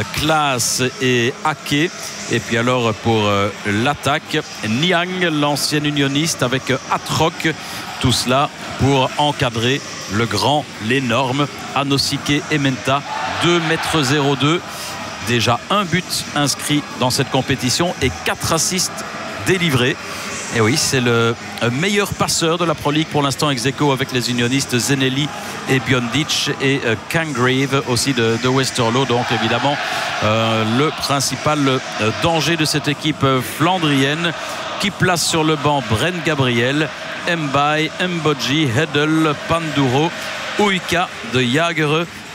Klaas et Ake. Et puis alors pour l'attaque, Niang, l'ancien unioniste, avec Atroc. Tout cela pour encadrer le grand, l'énorme Anosike Ementa, deux mètres zéro deux. Déjà un but inscrit dans cette compétition et quatre assists délivrés. Et oui, c'est le meilleur passeur de la Pro League pour l'instant, ex aequo avec les unionistes Zeneli et Biondic, et euh, Cangrave aussi de, de Westerlo. Donc évidemment euh, le principal euh, danger de cette équipe euh, flandrienne, qui place sur le banc Bren Gabriel, Mbaye, Mbodji, Hedel, Panduro, Uika de Jagere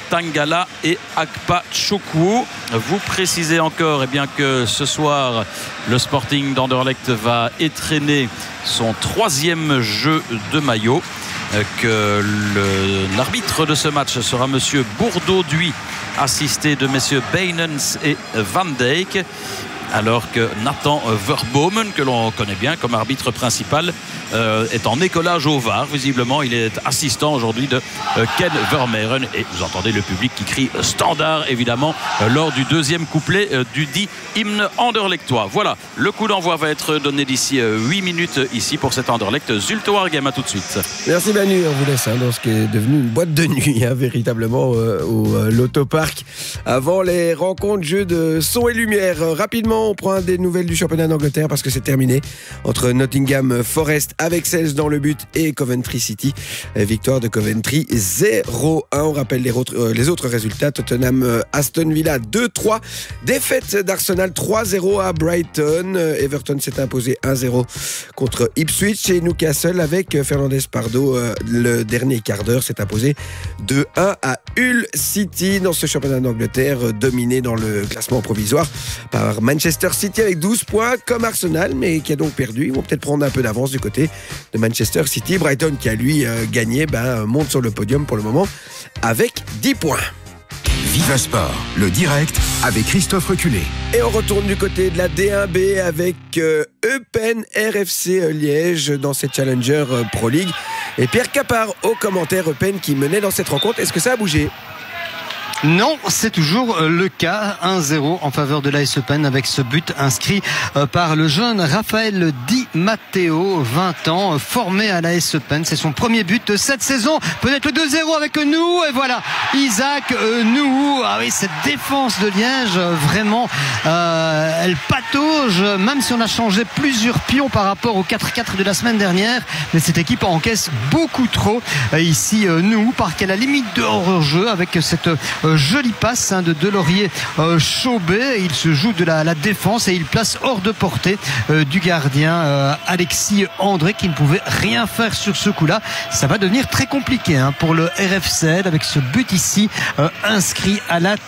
Tangala et Akpa Chokwu. Vous précisez encore eh bien, que ce soir, le Sporting d'Anderlecht va étrenner son troisième jeu de maillot. Que le, l'arbitre de ce match sera monsieur Bourdeau-Duy, assisté de messieurs Bainens et Van Dijk, alors que Nathan Verbomen, que l'on connaît bien comme arbitre principal, euh, est en écolage au V A R. Visiblement, il est assistant aujourd'hui de euh, Ken Vermeeren. Et vous entendez le public qui crie standard, évidemment, euh, lors du deuxième couplet euh, du dit hymne anderlechtois. Voilà, le coup d'envoi va être donné d'ici euh, huit minutes ici pour cet Anderlecht Zulte Waregem. À tout de suite. Merci Manu, on vous laisse hein, dans ce qui est devenu une boîte de nuit, hein, véritablement, euh, au euh, l'autoparc. Avant les rencontres, jeux de son et lumière. Euh, rapidement, on prend des nouvelles du championnat d'Angleterre parce que c'est terminé entre Nottingham Forest avec seize dans le but et Coventry City. Victoire de Coventry zéro un. On rappelle les autres, euh, les autres résultats. Tottenham euh, Aston Villa deux trois. Défaite d'Arsenal trois zéro à Brighton. Euh, Everton s'est imposé un zéro contre Ipswich et Newcastle avec Fernandez Pardo. Euh, le dernier quart d'heure s'est imposé deux un à Hull City. Dans ce championnat d'Angleterre, euh, dominé dans le classement provisoire par Manchester City avec douze points comme Arsenal, mais qui a donc perdu. Ils vont peut-être prendre un peu d'avance du côté de Manchester City. Brighton qui a lui euh, gagné, ben, monte sur le podium pour le moment avec dix points. Viva Sport, le direct avec Christophe Reculé. Et on retourne du côté de la D un B avec euh, Eupen R F C Liège dans cette Challenger euh, Pro League. Et Pierre Capard au commentaire. Eupen qui menait dans cette rencontre. Est-ce que ça a bougé ? Non, c'est toujours le cas. un zéro en faveur de l'A S Eupen avec ce but inscrit par le jeune Raphaël Di Matteo, vingt ans, formé à l'A S Eupen. C'est son premier but de cette saison. Peut-être le deux zéro avec nous. Et voilà, Isaac Nouhou. Ah oui, cette défense de Liège, vraiment, euh, elle patauge, même si on a changé plusieurs pions par rapport au quatre quatre de la semaine dernière. Mais cette équipe encaisse beaucoup trop. Ici, Nouhou, par qu'à la limite de hors-jeu avec cette jolie passe hein, de Delaurier euh, Chaubet. Il se joue de la, la défense et il place hors de portée euh, du gardien euh, Alexis André qui ne pouvait rien faire sur ce coup-là. Ça va devenir très compliqué hein, pour le R F C L avec ce but ici euh, inscrit à la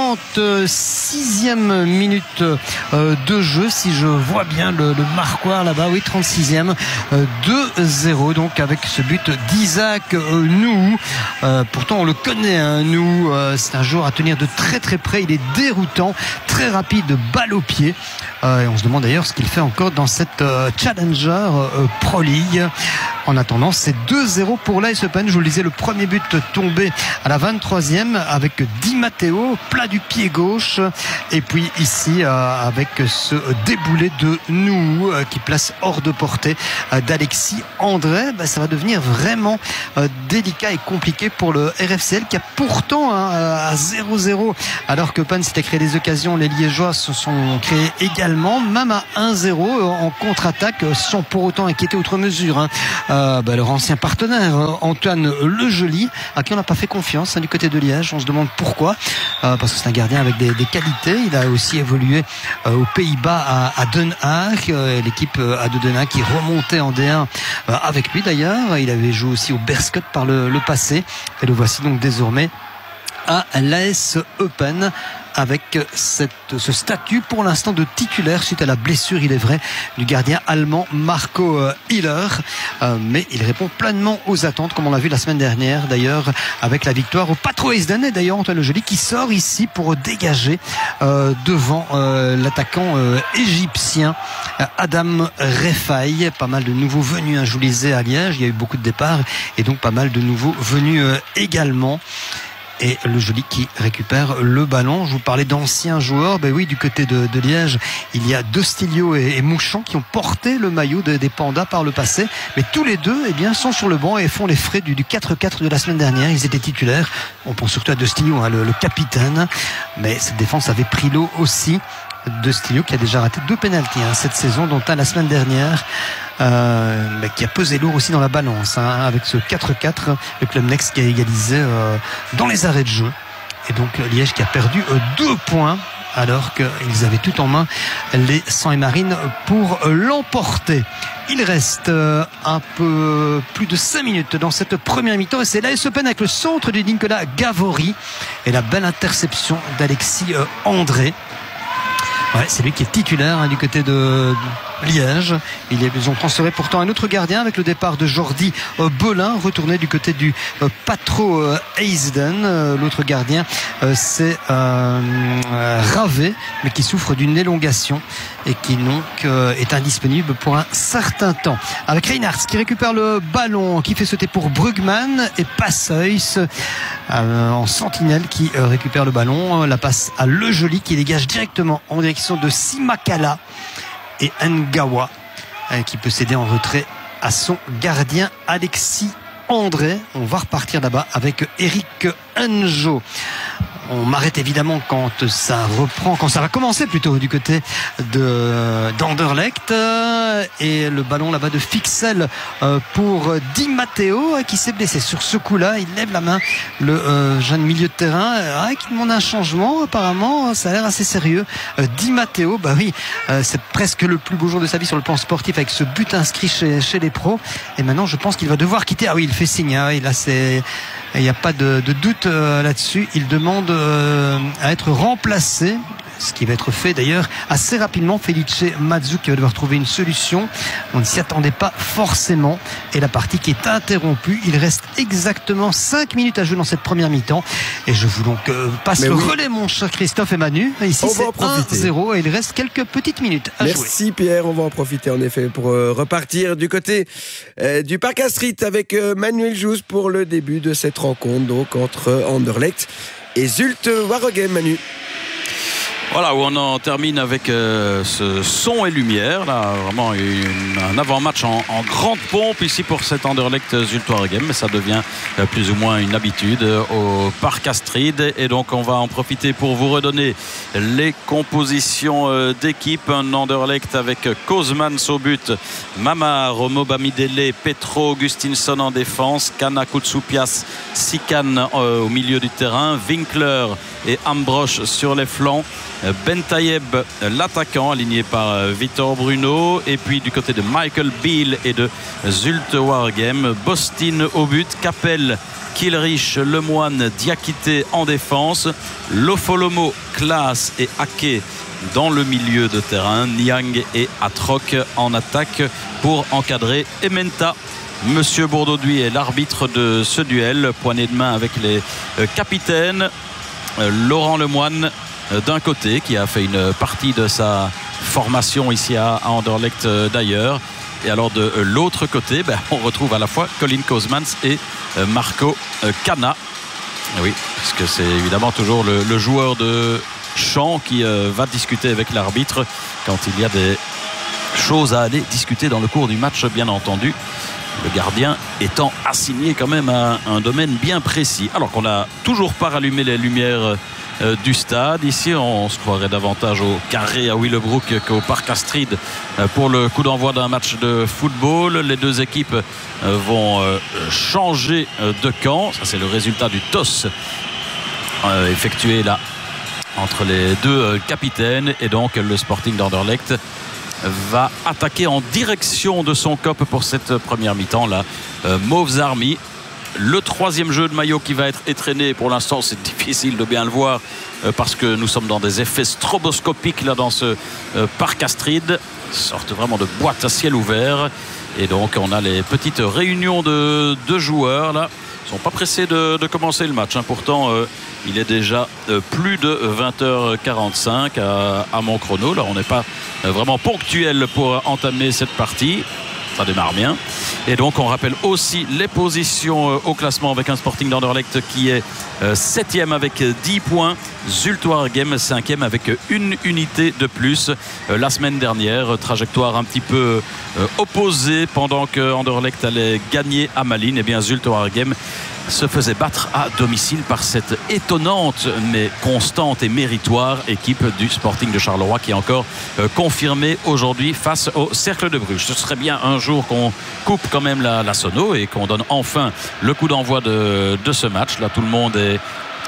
trente-sixième minute euh, de jeu. Si je vois bien le, le marquoir là-bas, oui, trente-sixième, euh, deux zéro donc avec ce but d'Isaac euh, Nouhou. Euh, pourtant on le connaît, hein, Nouhou. Euh, c'est un joueur à tenir de très très près. Il est déroutant, très rapide, balle au pied. Euh, et on se demande d'ailleurs ce qu'il fait encore dans cette euh, Challenger euh, Pro League. En attendant, c'est deux zéro pour l'A S Eupen. Je vous le disais, le premier but tombé à la vingt-troisième avec Di Matteo, plat du pied gauche. Et puis ici, euh, avec ce déboulé de Nouhou euh, qui place hors de portée euh, d'Alexis André. Ben, ça va devenir vraiment euh, délicat et compliqué pour le R F C L qui a pourtant hein, à zéro zéro, alors que Eupen s'était créé des occasions. Les Liégeois se sont créés également, même à un zéro en contre-attaque, sans pour autant inquiéter outre mesure hein. Euh, bah, leur ancien partenaire Antoine Lejoly, à qui on n'a pas fait confiance hein, du côté de Liège. On se demande pourquoi, euh, parce que c'est un gardien avec des, des qualités. Il a aussi évolué euh, aux Pays-Bas à, à Den Haag, euh, l'équipe euh, de Den Haag qui remontait en D un euh, avec lui d'ailleurs. Il avait joué aussi au Berscott par le, le passé et le voici donc désormais à l'A S Eupen avec cette, ce statut pour l'instant de titulaire suite à la blessure, il est vrai, du gardien allemand Marco Hiller, euh, mais il répond pleinement aux attentes comme on l'a vu la semaine dernière d'ailleurs avec la victoire au Patro Esden. Et d'ailleurs Antoine Lejoly qui sort ici pour dégager euh, devant euh, l'attaquant euh, égyptien Adam Refaï. Pas mal de nouveaux venus hein, je vous le disais à Liège, il y a eu beaucoup de départs et donc pas mal de nouveaux venus euh, également. Et Lejoly qui récupère le ballon. Je vous parlais d'anciens joueurs. Ben oui, du côté de, de Liège, il y a Dostilio et, et Mouchon qui ont porté le maillot de, des Pandas par le passé. Mais tous les deux, eh bien, sont sur le banc et font les frais du, du quatre quatre de la semaine dernière. Ils étaient titulaires. On pense surtout à Dostilio, hein, le, le capitaine. Mais cette défense avait pris l'eau aussi. Dostilio qui a déjà raté deux pénaltys hein, cette saison, dont un la semaine dernière. Euh, mais qui a pesé lourd aussi dans la balance hein, avec ce quatre quatre, le Club Next qui a égalisé euh, dans les arrêts de jeu et donc Liège qui a perdu euh, deux points alors qu'ils avaient tout en main, les Sang et Marines, pour l'emporter. Il reste un peu plus de cinq minutes dans cette première mi-temps et c'est l'A S Open avec le centre de Nicolas Gavori et la belle interception d'Alexis André. Ouais, c'est lui qui est titulaire hein, du côté de Liège. Ils ont transféré pourtant un autre gardien avec le départ de Jordi euh, Belin, retourné du côté du euh, Patro euh, Eisden. Euh, l'autre gardien, euh, c'est euh, euh, Ravé, mais qui souffre d'une élongation et qui donc euh, est indisponible pour un certain temps. Avec Reinhardt qui récupère le ballon, qui fait sauter pour Brugman et Passeus euh, en sentinelle qui euh, récupère le ballon. La passe à Le Joli qui dégage directement en direction de Simakala et Ngawa euh, qui peut céder en retrait à son gardien Alexis André. On va repartir là-bas avec Eric Njo. On m'arrête évidemment quand ça reprend, quand ça va commencer plutôt du côté de d'Anderlecht et le ballon là-bas de Fixel pour Di Matteo qui s'est blessé sur ce coup-là. Il lève la main, le euh, jeune milieu de terrain euh, qui demande un changement. Apparemment, ça a l'air assez sérieux. Euh, Di Matteo, bah oui, euh, c'est presque le plus beau jour de sa vie sur le plan sportif avec ce but inscrit chez, chez les pros. Et maintenant, je pense qu'il va devoir quitter. Ah oui, il fait signe. Hein, il a ses Il n'y a pas de, de doute euh, là-dessus. Il demande euh, à être remplacé, ce qui va être fait d'ailleurs assez rapidement. Felice Mazzu qui va devoir trouver une solution. On ne s'y attendait pas forcément. Et la partie qui est interrompue. Il reste exactement cinq minutes à jouer dans cette première mi-temps. Et je vous donc euh, passe Mais le oui. relais, mon cher Christophe et Manu. Ici, c'est un zéro et il reste quelques petites minutes à Merci jouer. Merci Pierre. On va en profiter en effet pour euh, repartir du côté euh, du Parc Astrid avec euh, Manuel Jousse pour le début de cette rencontre donc entre Anderlecht et Zulte Waregem. Manu. Voilà, où on en termine avec euh, ce son et lumière. Là, vraiment une, un avant-match en, en grande pompe ici pour cet Anderlecht Zulte Waregem. Mais ça devient euh, plus ou moins une habitude euh, au Parc Astrid. Et donc, on va en profiter pour vous redonner les compositions euh, d'équipe. Un Anderlecht avec Kozmans au but, Mamar, Mobamidele, Petro, Augustinsson en défense, Kana, Koutsoupias, Sikan euh, au milieu du terrain, Winkler et Ambrosch sur les flancs. Ben Tayeb, l'attaquant aligné par Vitor Bruno, et puis du côté de Michael Beale et de Zulte Waregem, Bostin au but, Capel, Kilrich, Lemoine, Diakité en défense, Lofolomo, Klaas et Ake dans le milieu de terrain, Niang et Atroc en attaque pour encadrer Ementa. Monsieur Bourdauduit est l'arbitre de ce duel, poignée de main avec les capitaines. Laurent Lemoine d'un côté qui a fait une partie de sa formation ici à Anderlecht d'ailleurs, et alors de l'autre côté ben, on retrouve à la fois Colin Kozmans et Marco Kana. Oui, parce que c'est évidemment toujours le, le joueur de champ qui euh, va discuter avec l'arbitre quand il y a des choses à aller discuter dans le cours du match, bien entendu, le gardien étant assigné quand même à un domaine bien précis. Alors qu'on n'a toujours pas rallumé les lumières euh, du stade. Ici, on se croirait davantage au carré à Willebroek qu'au Parc Astrid euh, pour le coup d'envoi d'un match de football. Les deux équipes euh, vont euh, changer euh, de camp. Ça, c'est le résultat du toss euh, effectué là entre les deux euh, capitaines. Et donc, le Sporting d'Anderlecht va attaquer en direction de son cop pour cette première mi-temps là. Euh, Mauves Army, le troisième jeu de maillot qui va être étraîné. Pour l'instant, c'est difficile de bien le voir euh, parce que nous sommes dans des effets stroboscopiques là dans ce euh, Parc Astrid, sorte vraiment de boîte à ciel ouvert. Et donc on a les petites réunions de, de joueurs là. Ils sont pas pressés de, de commencer le match, hein. Pourtant euh, il est déjà euh, plus de vingt heures quarante-cinq à, à mon chrono. Là on n'est pas euh, vraiment ponctuel pour entamer cette partie. Ça démarre bien. Et donc on rappelle aussi les positions euh, au classement avec un Sporting d'Anderlecht qui est euh, septième avec dix points, Zulte Waregem cinquième avec une unité de plus. Euh, la semaine dernière, trajectoire un petit peu euh, opposée pendant que Anderlecht allait gagner à Malines. Et bien Zulte Waregem se faisait battre à domicile par cette étonnante mais constante et méritoire équipe du Sporting de Charleroi qui est encore euh, confirmée aujourd'hui face au Cercle de Bruges. Ce serait bien un jour qu'on coupe quand même la, la sono et qu'on donne enfin le coup d'envoi de, de ce match. Là tout le monde est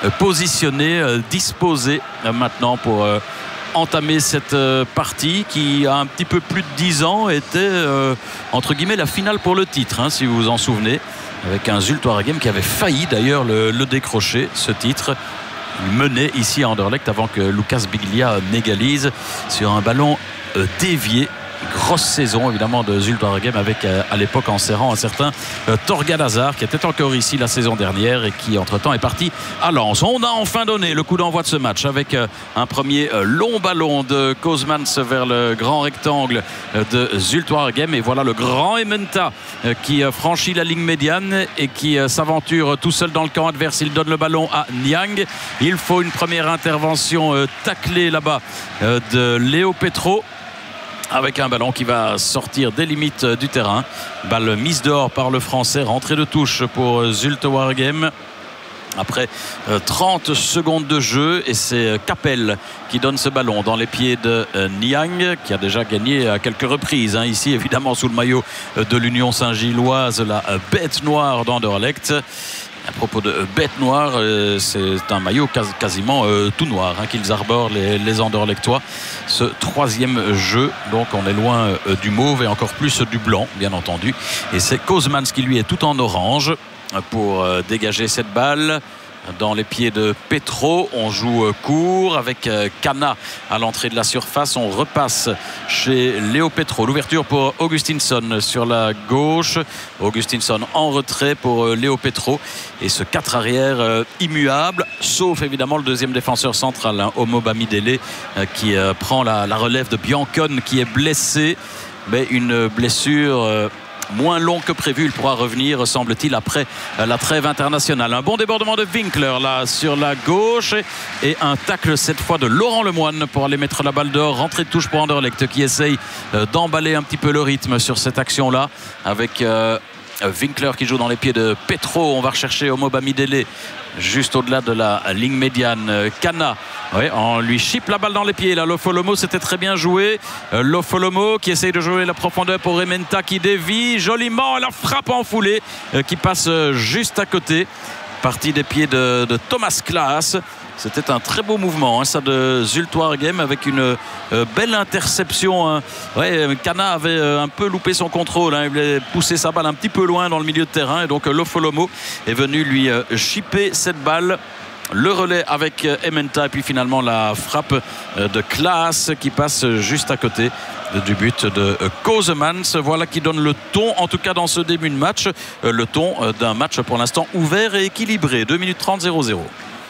positionné, disposé maintenant pour entamer cette partie qui a un petit peu plus de dix ans était entre guillemets la finale pour le titre, hein, si vous vous en souvenez, avec un Zulte Waregem qui avait failli d'ailleurs le, le décrocher, ce titre. Il menait ici à Anderlecht avant que Lucas Biglia n'égalise sur un ballon dévié. Grosse saison évidemment de Zulte Waregem avec euh, à l'époque en serrant un certain euh, Torgan Hazard qui était encore ici la saison dernière et qui entre temps est parti à Lens. On a enfin donné le coup d'envoi de ce match avec euh, un premier euh, long ballon de Kozmans vers le grand rectangle euh, de Zulte Waregem, et voilà le grand Ementa euh, qui euh, franchit la ligne médiane et qui euh, s'aventure tout seul dans le camp adverse. Il donne le ballon à Niang. Il faut une première intervention euh, taclée là-bas euh, de Léo Petro, avec un ballon qui va sortir des limites du terrain. Balle mise dehors par le Français, rentrée de touche pour Zulte Waregem après trente secondes de jeu, et c'est Capel qui donne ce ballon dans les pieds de Niang, qui a déjà gagné à quelques reprises, hein, ici évidemment sous le maillot de l'Union Saint-Gilloise, la bête noire d'Anderlecht. À propos de bête noire, euh, c'est un maillot quas- quasiment euh, tout noir hein, qu'ils arborent les, les Anderlechtois. Ce troisième jeu, donc on est loin euh, du mauve et encore plus du blanc, bien entendu. Et c'est Kozmans qui lui est tout en orange pour euh, dégager cette balle dans les pieds de Petro. On joue court avec Cana à l'entrée de la surface. On repasse chez Léo Petro. L'ouverture pour Augustinsson sur la gauche. Augustinsson en retrait pour Léo Petro. Et ce quatre arrière euh, immuable, sauf évidemment le deuxième défenseur central, hein, Omo Bamidele, euh, qui euh, prend la, la relève de Biancone, qui est blessé. Mais une blessure Euh, moins long que prévu. Il pourra revenir, semble-t-il, après la trêve internationale. Un bon débordement de Winkler là sur la gauche et un tacle cette fois de Laurent Lemoine pour aller mettre la balle dehors. Rentrée de touche pour Anderlecht qui essaye d'emballer un petit peu le rythme sur cette action là avec euh, Winkler qui joue dans les pieds de Petro. On va rechercher Omo Bamidele juste au-delà de la ligne médiane. Cana, ouais, on lui chipe la balle dans les pieds là. Lofolomo, c'était très bien joué. euh, Lofolomo qui essaye de jouer la profondeur pour Ementa qui dévie joliment, la frappe en foulée euh, qui passe euh, juste à côté, partie des pieds de, de Thomas Klaas. C'était un très beau mouvement, hein, ça de Zulte Waregem, avec une euh, belle interception. Hein. Ouais, Cana avait euh, un peu loupé son contrôle, hein. Il voulait pousser sa balle un petit peu loin dans le milieu de terrain, et donc euh, Lofolomo est venu lui euh, chipper cette balle. Le relais avec euh, Ementa, et puis finalement la frappe euh, de Klaas qui passe juste à côté du but de euh, Kozmans. Voilà qui donne le ton, en tout cas dans ce début de match, euh, le ton euh, d'un match pour l'instant ouvert et équilibré. deux minutes trente, zéro zéro.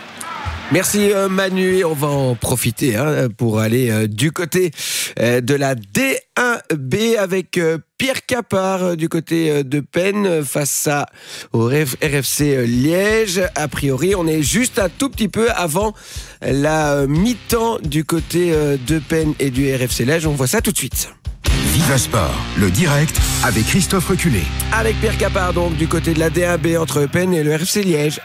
Merci Manu, on va en profiter hein, pour aller euh, du côté euh, de la D un B avec euh, Pierre Capard euh, du côté euh, de Penn euh, face à, au R F C euh, Liège. A priori, on est juste un tout petit peu avant la euh, mi-temps du côté euh, de Penn et du R F C Liège. On voit ça tout de suite. Viva Sport, le direct avec Christophe Reculé. Avec Pierre Capard donc du côté de la D un B entre Penn et le R F C Liège.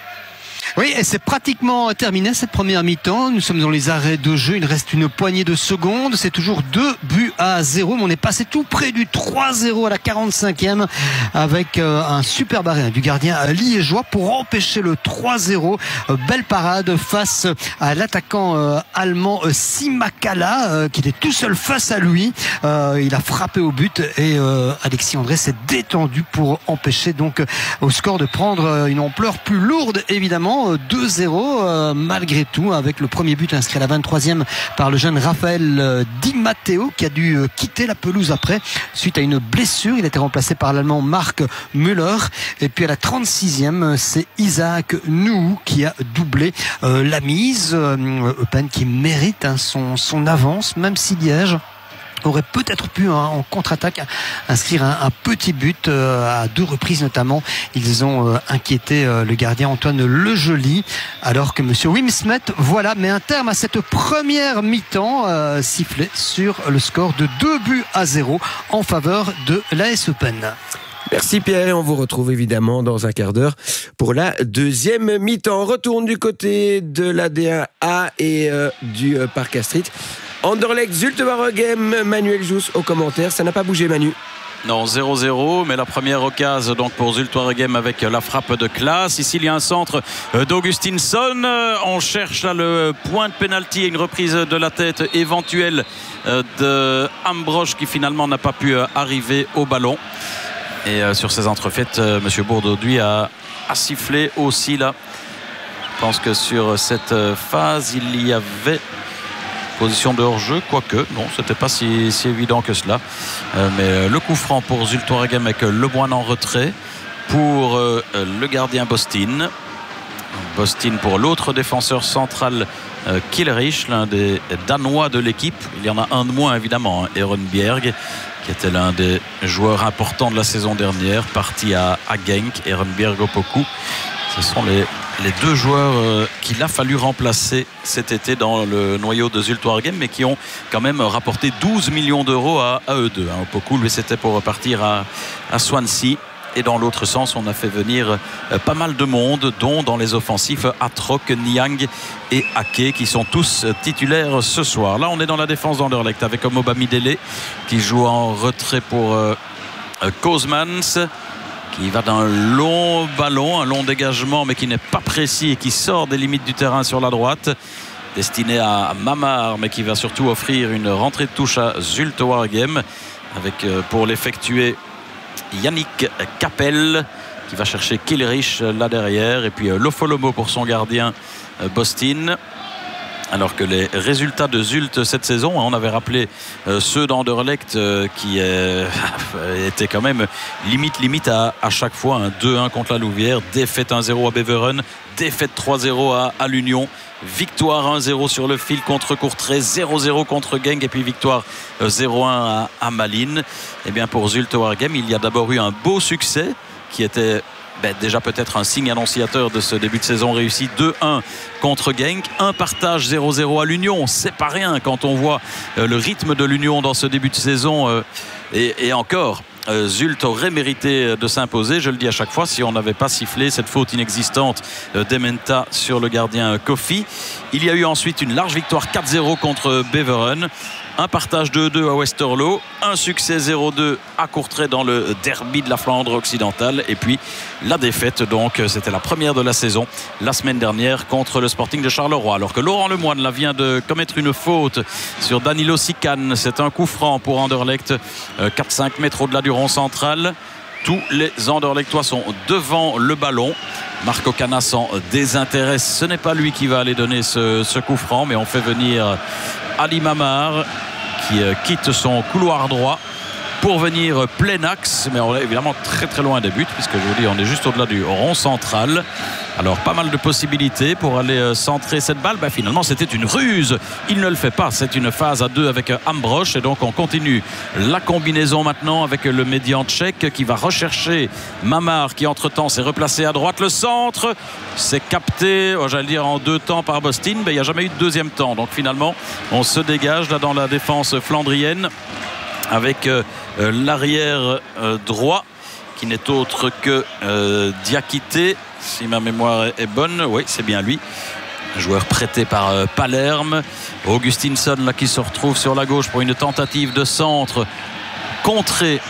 Oui, et c'est pratiquement terminé cette première mi-temps. Nous sommes dans les arrêts de jeu. Il reste une poignée de secondes. C'est toujours deux buts à zéro. Mais on est passé tout près du trois zéro à la quarante-cinquième avec un super arrêt du gardien liégeois pour empêcher le trois zéro. Belle parade face à l'attaquant allemand Simakala qui était tout seul face à lui. Il a frappé au but et Alexis André s'est détendu pour empêcher donc au score de prendre une ampleur plus lourde évidemment. deux zéro euh, malgré tout, avec le premier but inscrit à la vingt-troisième par le jeune Raphaël Di Matteo qui a dû euh, quitter la pelouse après suite à une blessure. Il a été remplacé par l'allemand Marc Müller, et puis à la trente-sixième c'est Isaac Nou qui a doublé euh, la mise. euh, Eupen qui mérite hein, son, son avance, même si Liège aurait peut-être pu hein, en contre-attaque inscrire un, un petit but euh, à deux reprises notamment. Ils ont euh, inquiété euh, le gardien Antoine Lejoly, alors que monsieur Wim Smet voilà met un terme à cette première mi-temps euh, sifflée sur le score de deux buts à zéro en faveur de l'A S Eupen. Merci Pierre, et on vous retrouve évidemment dans un quart d'heure pour la deuxième mi-temps. On retourne du côté de la D un A et euh, du euh, Parc Astrid. Anderlecht, Zulte Waregem, Manuel Jousse au commentaire. Ça n'a pas bougé Manu. Non, zéro zéro, mais la première occasion donc pour Zulte Waregem avec la frappe de classe. Ici, il y a un centre d'Augustinsson. On cherche là le point de pénalty et une reprise de la tête éventuelle de Ambrosch qui finalement n'a pas pu arriver au ballon. Et sur ces entrefaites, M. Bourdauduit a, a sifflé aussi là. Je pense que sur cette phase, il y avait position de hors-jeu, quoique, non, c'était pas si, si évident que cela. Euh, mais le coup franc pour Zulte Waregem avec Le Boin en retrait pour euh, le gardien Bostin. Bostin pour l'autre défenseur central euh, Killerich, l'un des Danois de l'équipe. Il y en a un de moins évidemment, hein, Ehrenbjerg, qui était l'un des joueurs importants de la saison dernière, parti à, à Genk. Ehrenbjerg Opoku. Ce sont les, les deux joueurs euh, qu'il a fallu remplacer cet été dans le noyau de Zulte Waregem, mais qui ont quand même rapporté douze millions d'euros à, à eux deux. Hein. Opoku, lui, c'était pour repartir à, à Swansea. Et dans l'autre sens, on a fait venir euh, pas mal de monde, dont dans les offensifs Atrok, Niang et Ake, qui sont tous euh, titulaires ce soir. Là, on est dans la défense d'Anderlecht avec Omobamidele qui joue en retrait pour euh, euh, Kozmans, qui va d'un long ballon, un long dégagement, mais qui n'est pas précis et qui sort des limites du terrain sur la droite, destiné à Mamar, mais qui va surtout offrir une rentrée de touche à Zulte Waregem, avec euh, pour l'effectuer Yannick Capel, qui va chercher Killerich là derrière, et puis euh, Lofolomo pour son gardien euh, Bostin. Alors que les résultats de Zulte cette saison, on avait rappelé euh, ceux d'Anderlecht euh, qui euh, étaient quand même limite limite à, à chaque fois. Un deux un contre la Louvière, défaite un zéro à Beveren, défaite trois zéro à, à l'Union, victoire un zéro sur le fil contre Courtrai, zéro zéro contre Genk et puis victoire euh, zéro un à, à Malines. Et bien pour Zulte Waregem, il y a d'abord eu un beau succès qui était Ben, déjà peut-être un signe annonciateur de ce début de saison réussi. Deux un contre Genk, un partage zéro zéro à l'Union, c'est pas rien quand on voit euh, le rythme de l'Union dans ce début de saison, euh, et, et encore euh, Zulte aurait mérité de s'imposer, je le dis à chaque fois, si on n'avait pas sifflé cette faute inexistante euh, d'Ementa sur le gardien Kofi. Il y a eu ensuite une large victoire quatre zéro contre Beveren, un partage deux deux à Westerlo, un succès zéro deux à Courtrai dans le derby de la Flandre occidentale, et puis la défaite, donc c'était la première de la saison la semaine dernière contre le Sporting de Charleroi, alors que Laurent Lemoine là, vient de commettre une faute sur Danilo Sican. C'est un coup franc pour Anderlecht, quatre cinq mètres au-delà du rond central. Tous les Anderlechtois sont devant le ballon. Marco Cana s'en désintéresse, ce n'est pas lui qui va aller donner ce, ce coup franc, mais on fait venir Ali Mamar qui euh, quitte son couloir droit pour venir plein axe, mais on est évidemment très très loin des buts, puisque je vous dis on est juste au-delà du rond central. Alors pas mal de possibilités pour aller euh, centrer cette balle. Ben, finalement c'était une ruse, il ne le fait pas, c'est une phase à deux avec euh, Ambrosch, et donc on continue la combinaison maintenant avec euh, le médian tchèque qui va rechercher Mamar, qui entre temps s'est replacé à droite. Le centre c'est capté, oh, j'allais dire en deux temps par Bostin, mais il n'y a jamais eu de deuxième temps, donc finalement on se dégage là dans la défense flandrienne avec euh, l'arrière euh, droit qui n'est autre que euh, Diakité, si ma mémoire est bonne. Oui, c'est bien lui, joueur prêté par euh, Palerme. Augustinsson là qui se retrouve sur la gauche pour une tentative de centre contrée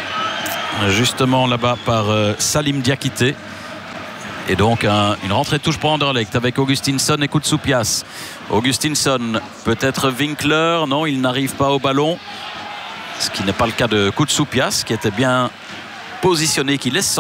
justement là-bas par euh, Salim Diakité. Et donc un, une rentrée de touche pour Anderlecht avec Augustinsson et Koutsoupias. Augustinsson, peut-être Winkler, non, il n'arrive pas au ballon, ce qui n'est pas le cas de Koutsoupias qui était bien positionné, qui laisse